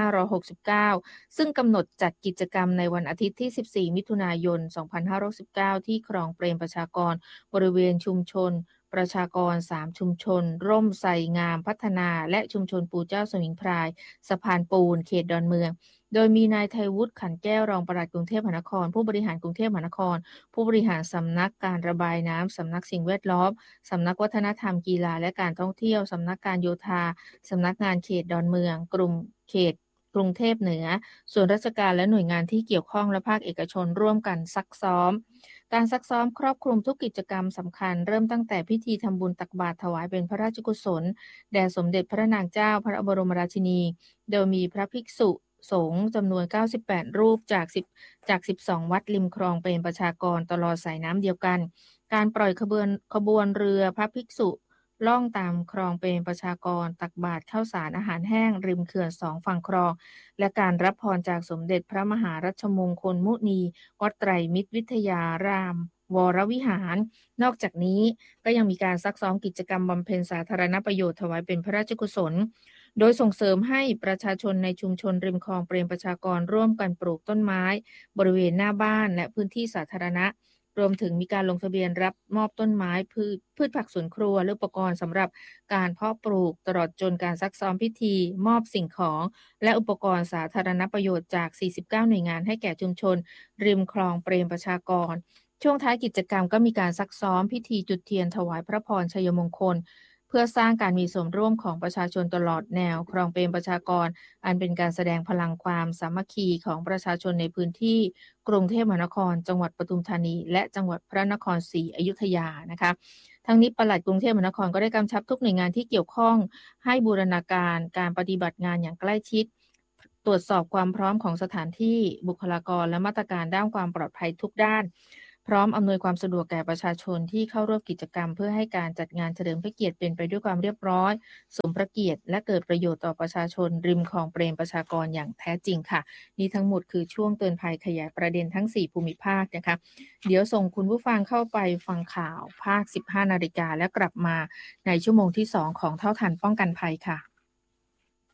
2569 ซึ่งกำหนดจัดกิจกรรมในวันอาทิตย์ที่ 14 มิถุนายน 2569 ที่คลองเปรมประชากรบริเวณชุมชนประชากร3ชุมชนร่มไทรงามพัฒนาและชุมชนปู่เจ้าสมิงพรายสะพานปูนเขตดอนเมืองโดยมีนายไทยวุฒิขันแก้วรองปลัดกรุงเทพมหานครผู้บริหารกรุงเทพมหานครผู้บริหารสำนักการระบายน้ำสำนักสิ่งแวดล้อมสำนักวัฒนธรรมกีฬาและการท่องเที่ยวสำนักการโยธาสำนักงานเขตดอนเมืองกลุ่มเขตกรุงเทพเหนือส่วนราชการและหน่วยงานที่เกี่ยวข้องและภาคเอกชนร่วมกันซักซ้อมการซักซ้อมครอบคลุมทุกกิจกรรมสำคัญเริ่มตั้งแต่พิธีทำบุญตักบาตรถวายเป็นพระราชกุศลแด่สมเด็จพระนางเจ้าพระบรมราชินีโดยมีพระภิกษุสงฆ์จำนวน98รูปจาก12วัดริมคลองเป็นประชากรตลอดสายน้ำเดียวกันการปล่อยขบวนเรือพระภิกษุล่องตามคลองเป็นประชากรตักบาตรข้าวสารอาหารแห้งริมเขื่อน2ฝั่งคลองและการรับพรจากสมเด็จพระมหารัชมงคลมุนีวัดไตรมิตรวิทยารามวรวิหารนอกจากนี้ก็ยังมีการซักซ้อมกิจกรรมบำเพ็ญสาธารณประโยชน์ถวายเป็นพระราชกุศลโดยส่งเสริมให้ประชาชนในชุมชนริมคลองเปรมประชากรร่วมกันปลูกต้นไม้บริเวณหน้าบ้านและพื้นที่สาธารณะรวมถึงมีการลงทะเบียนรับมอบต้นไม้พืชผักสวนครัวและอุปกรณ์สำหรับการเพาะปลูกตลอดจนการซักซ้อมพิธีมอบสิ่งของและอุปกรณ์สาธารณประโยชน์จาก49หน่วยงานให้แก่ชุมชนริมคลองเปรมประชากรช่วงท้ายกิจกรรมก็มีการซักซ้อมพิธีจุดเทียนถวายพระพรชัยมงคลเพื่อสร้างการมีส่วนร่วมของประชาชนตลอดแนวคลองเปรมประชากรอันเป็นการแสดงพลังความสามัคคีของประชาชนในพื้นที่กรุงเทพมหานครจังหวัดปทุมธานีและจังหวัดพระนครศรีอยุธยานะคะทั้งนี้ปลัดกรุงเทพมหานครก็ได้กำชับทุกหน่วยงานที่เกี่ยวข้องให้บูรณาการการปฏิบัติงานอย่างใกล้ชิดตรวจสอบความพร้อมของสถานที่บุคลากรและมาตรการด้านความปลอดภัยทุกด้านพร้อมอำนวยความสะดวกแก่ประชาชนที่เข้าร่วมกิจกรรมเพื่อให้การจัดงานเฉลิมพระเกียรติเป็นไปด้วยความเรียบร้อยสมพระเกียรติและเกิดประโยชน์ต่อประชาชนริมคลองเปรมประชากรอย่างแท้จริงค่ะนี่ทั้งหมดคือช่วงเตือนภัยขยายประเด็นทั้ง4ภูมิภาคนะคะเดี๋ยวส่งคุณผู้ฟังเข้าไปฟังข่าวภาค 15 นาฬิกาแล้วกลับมาในชั่วโมงที่2ของเท่าทันป้องกันภัยค่ะ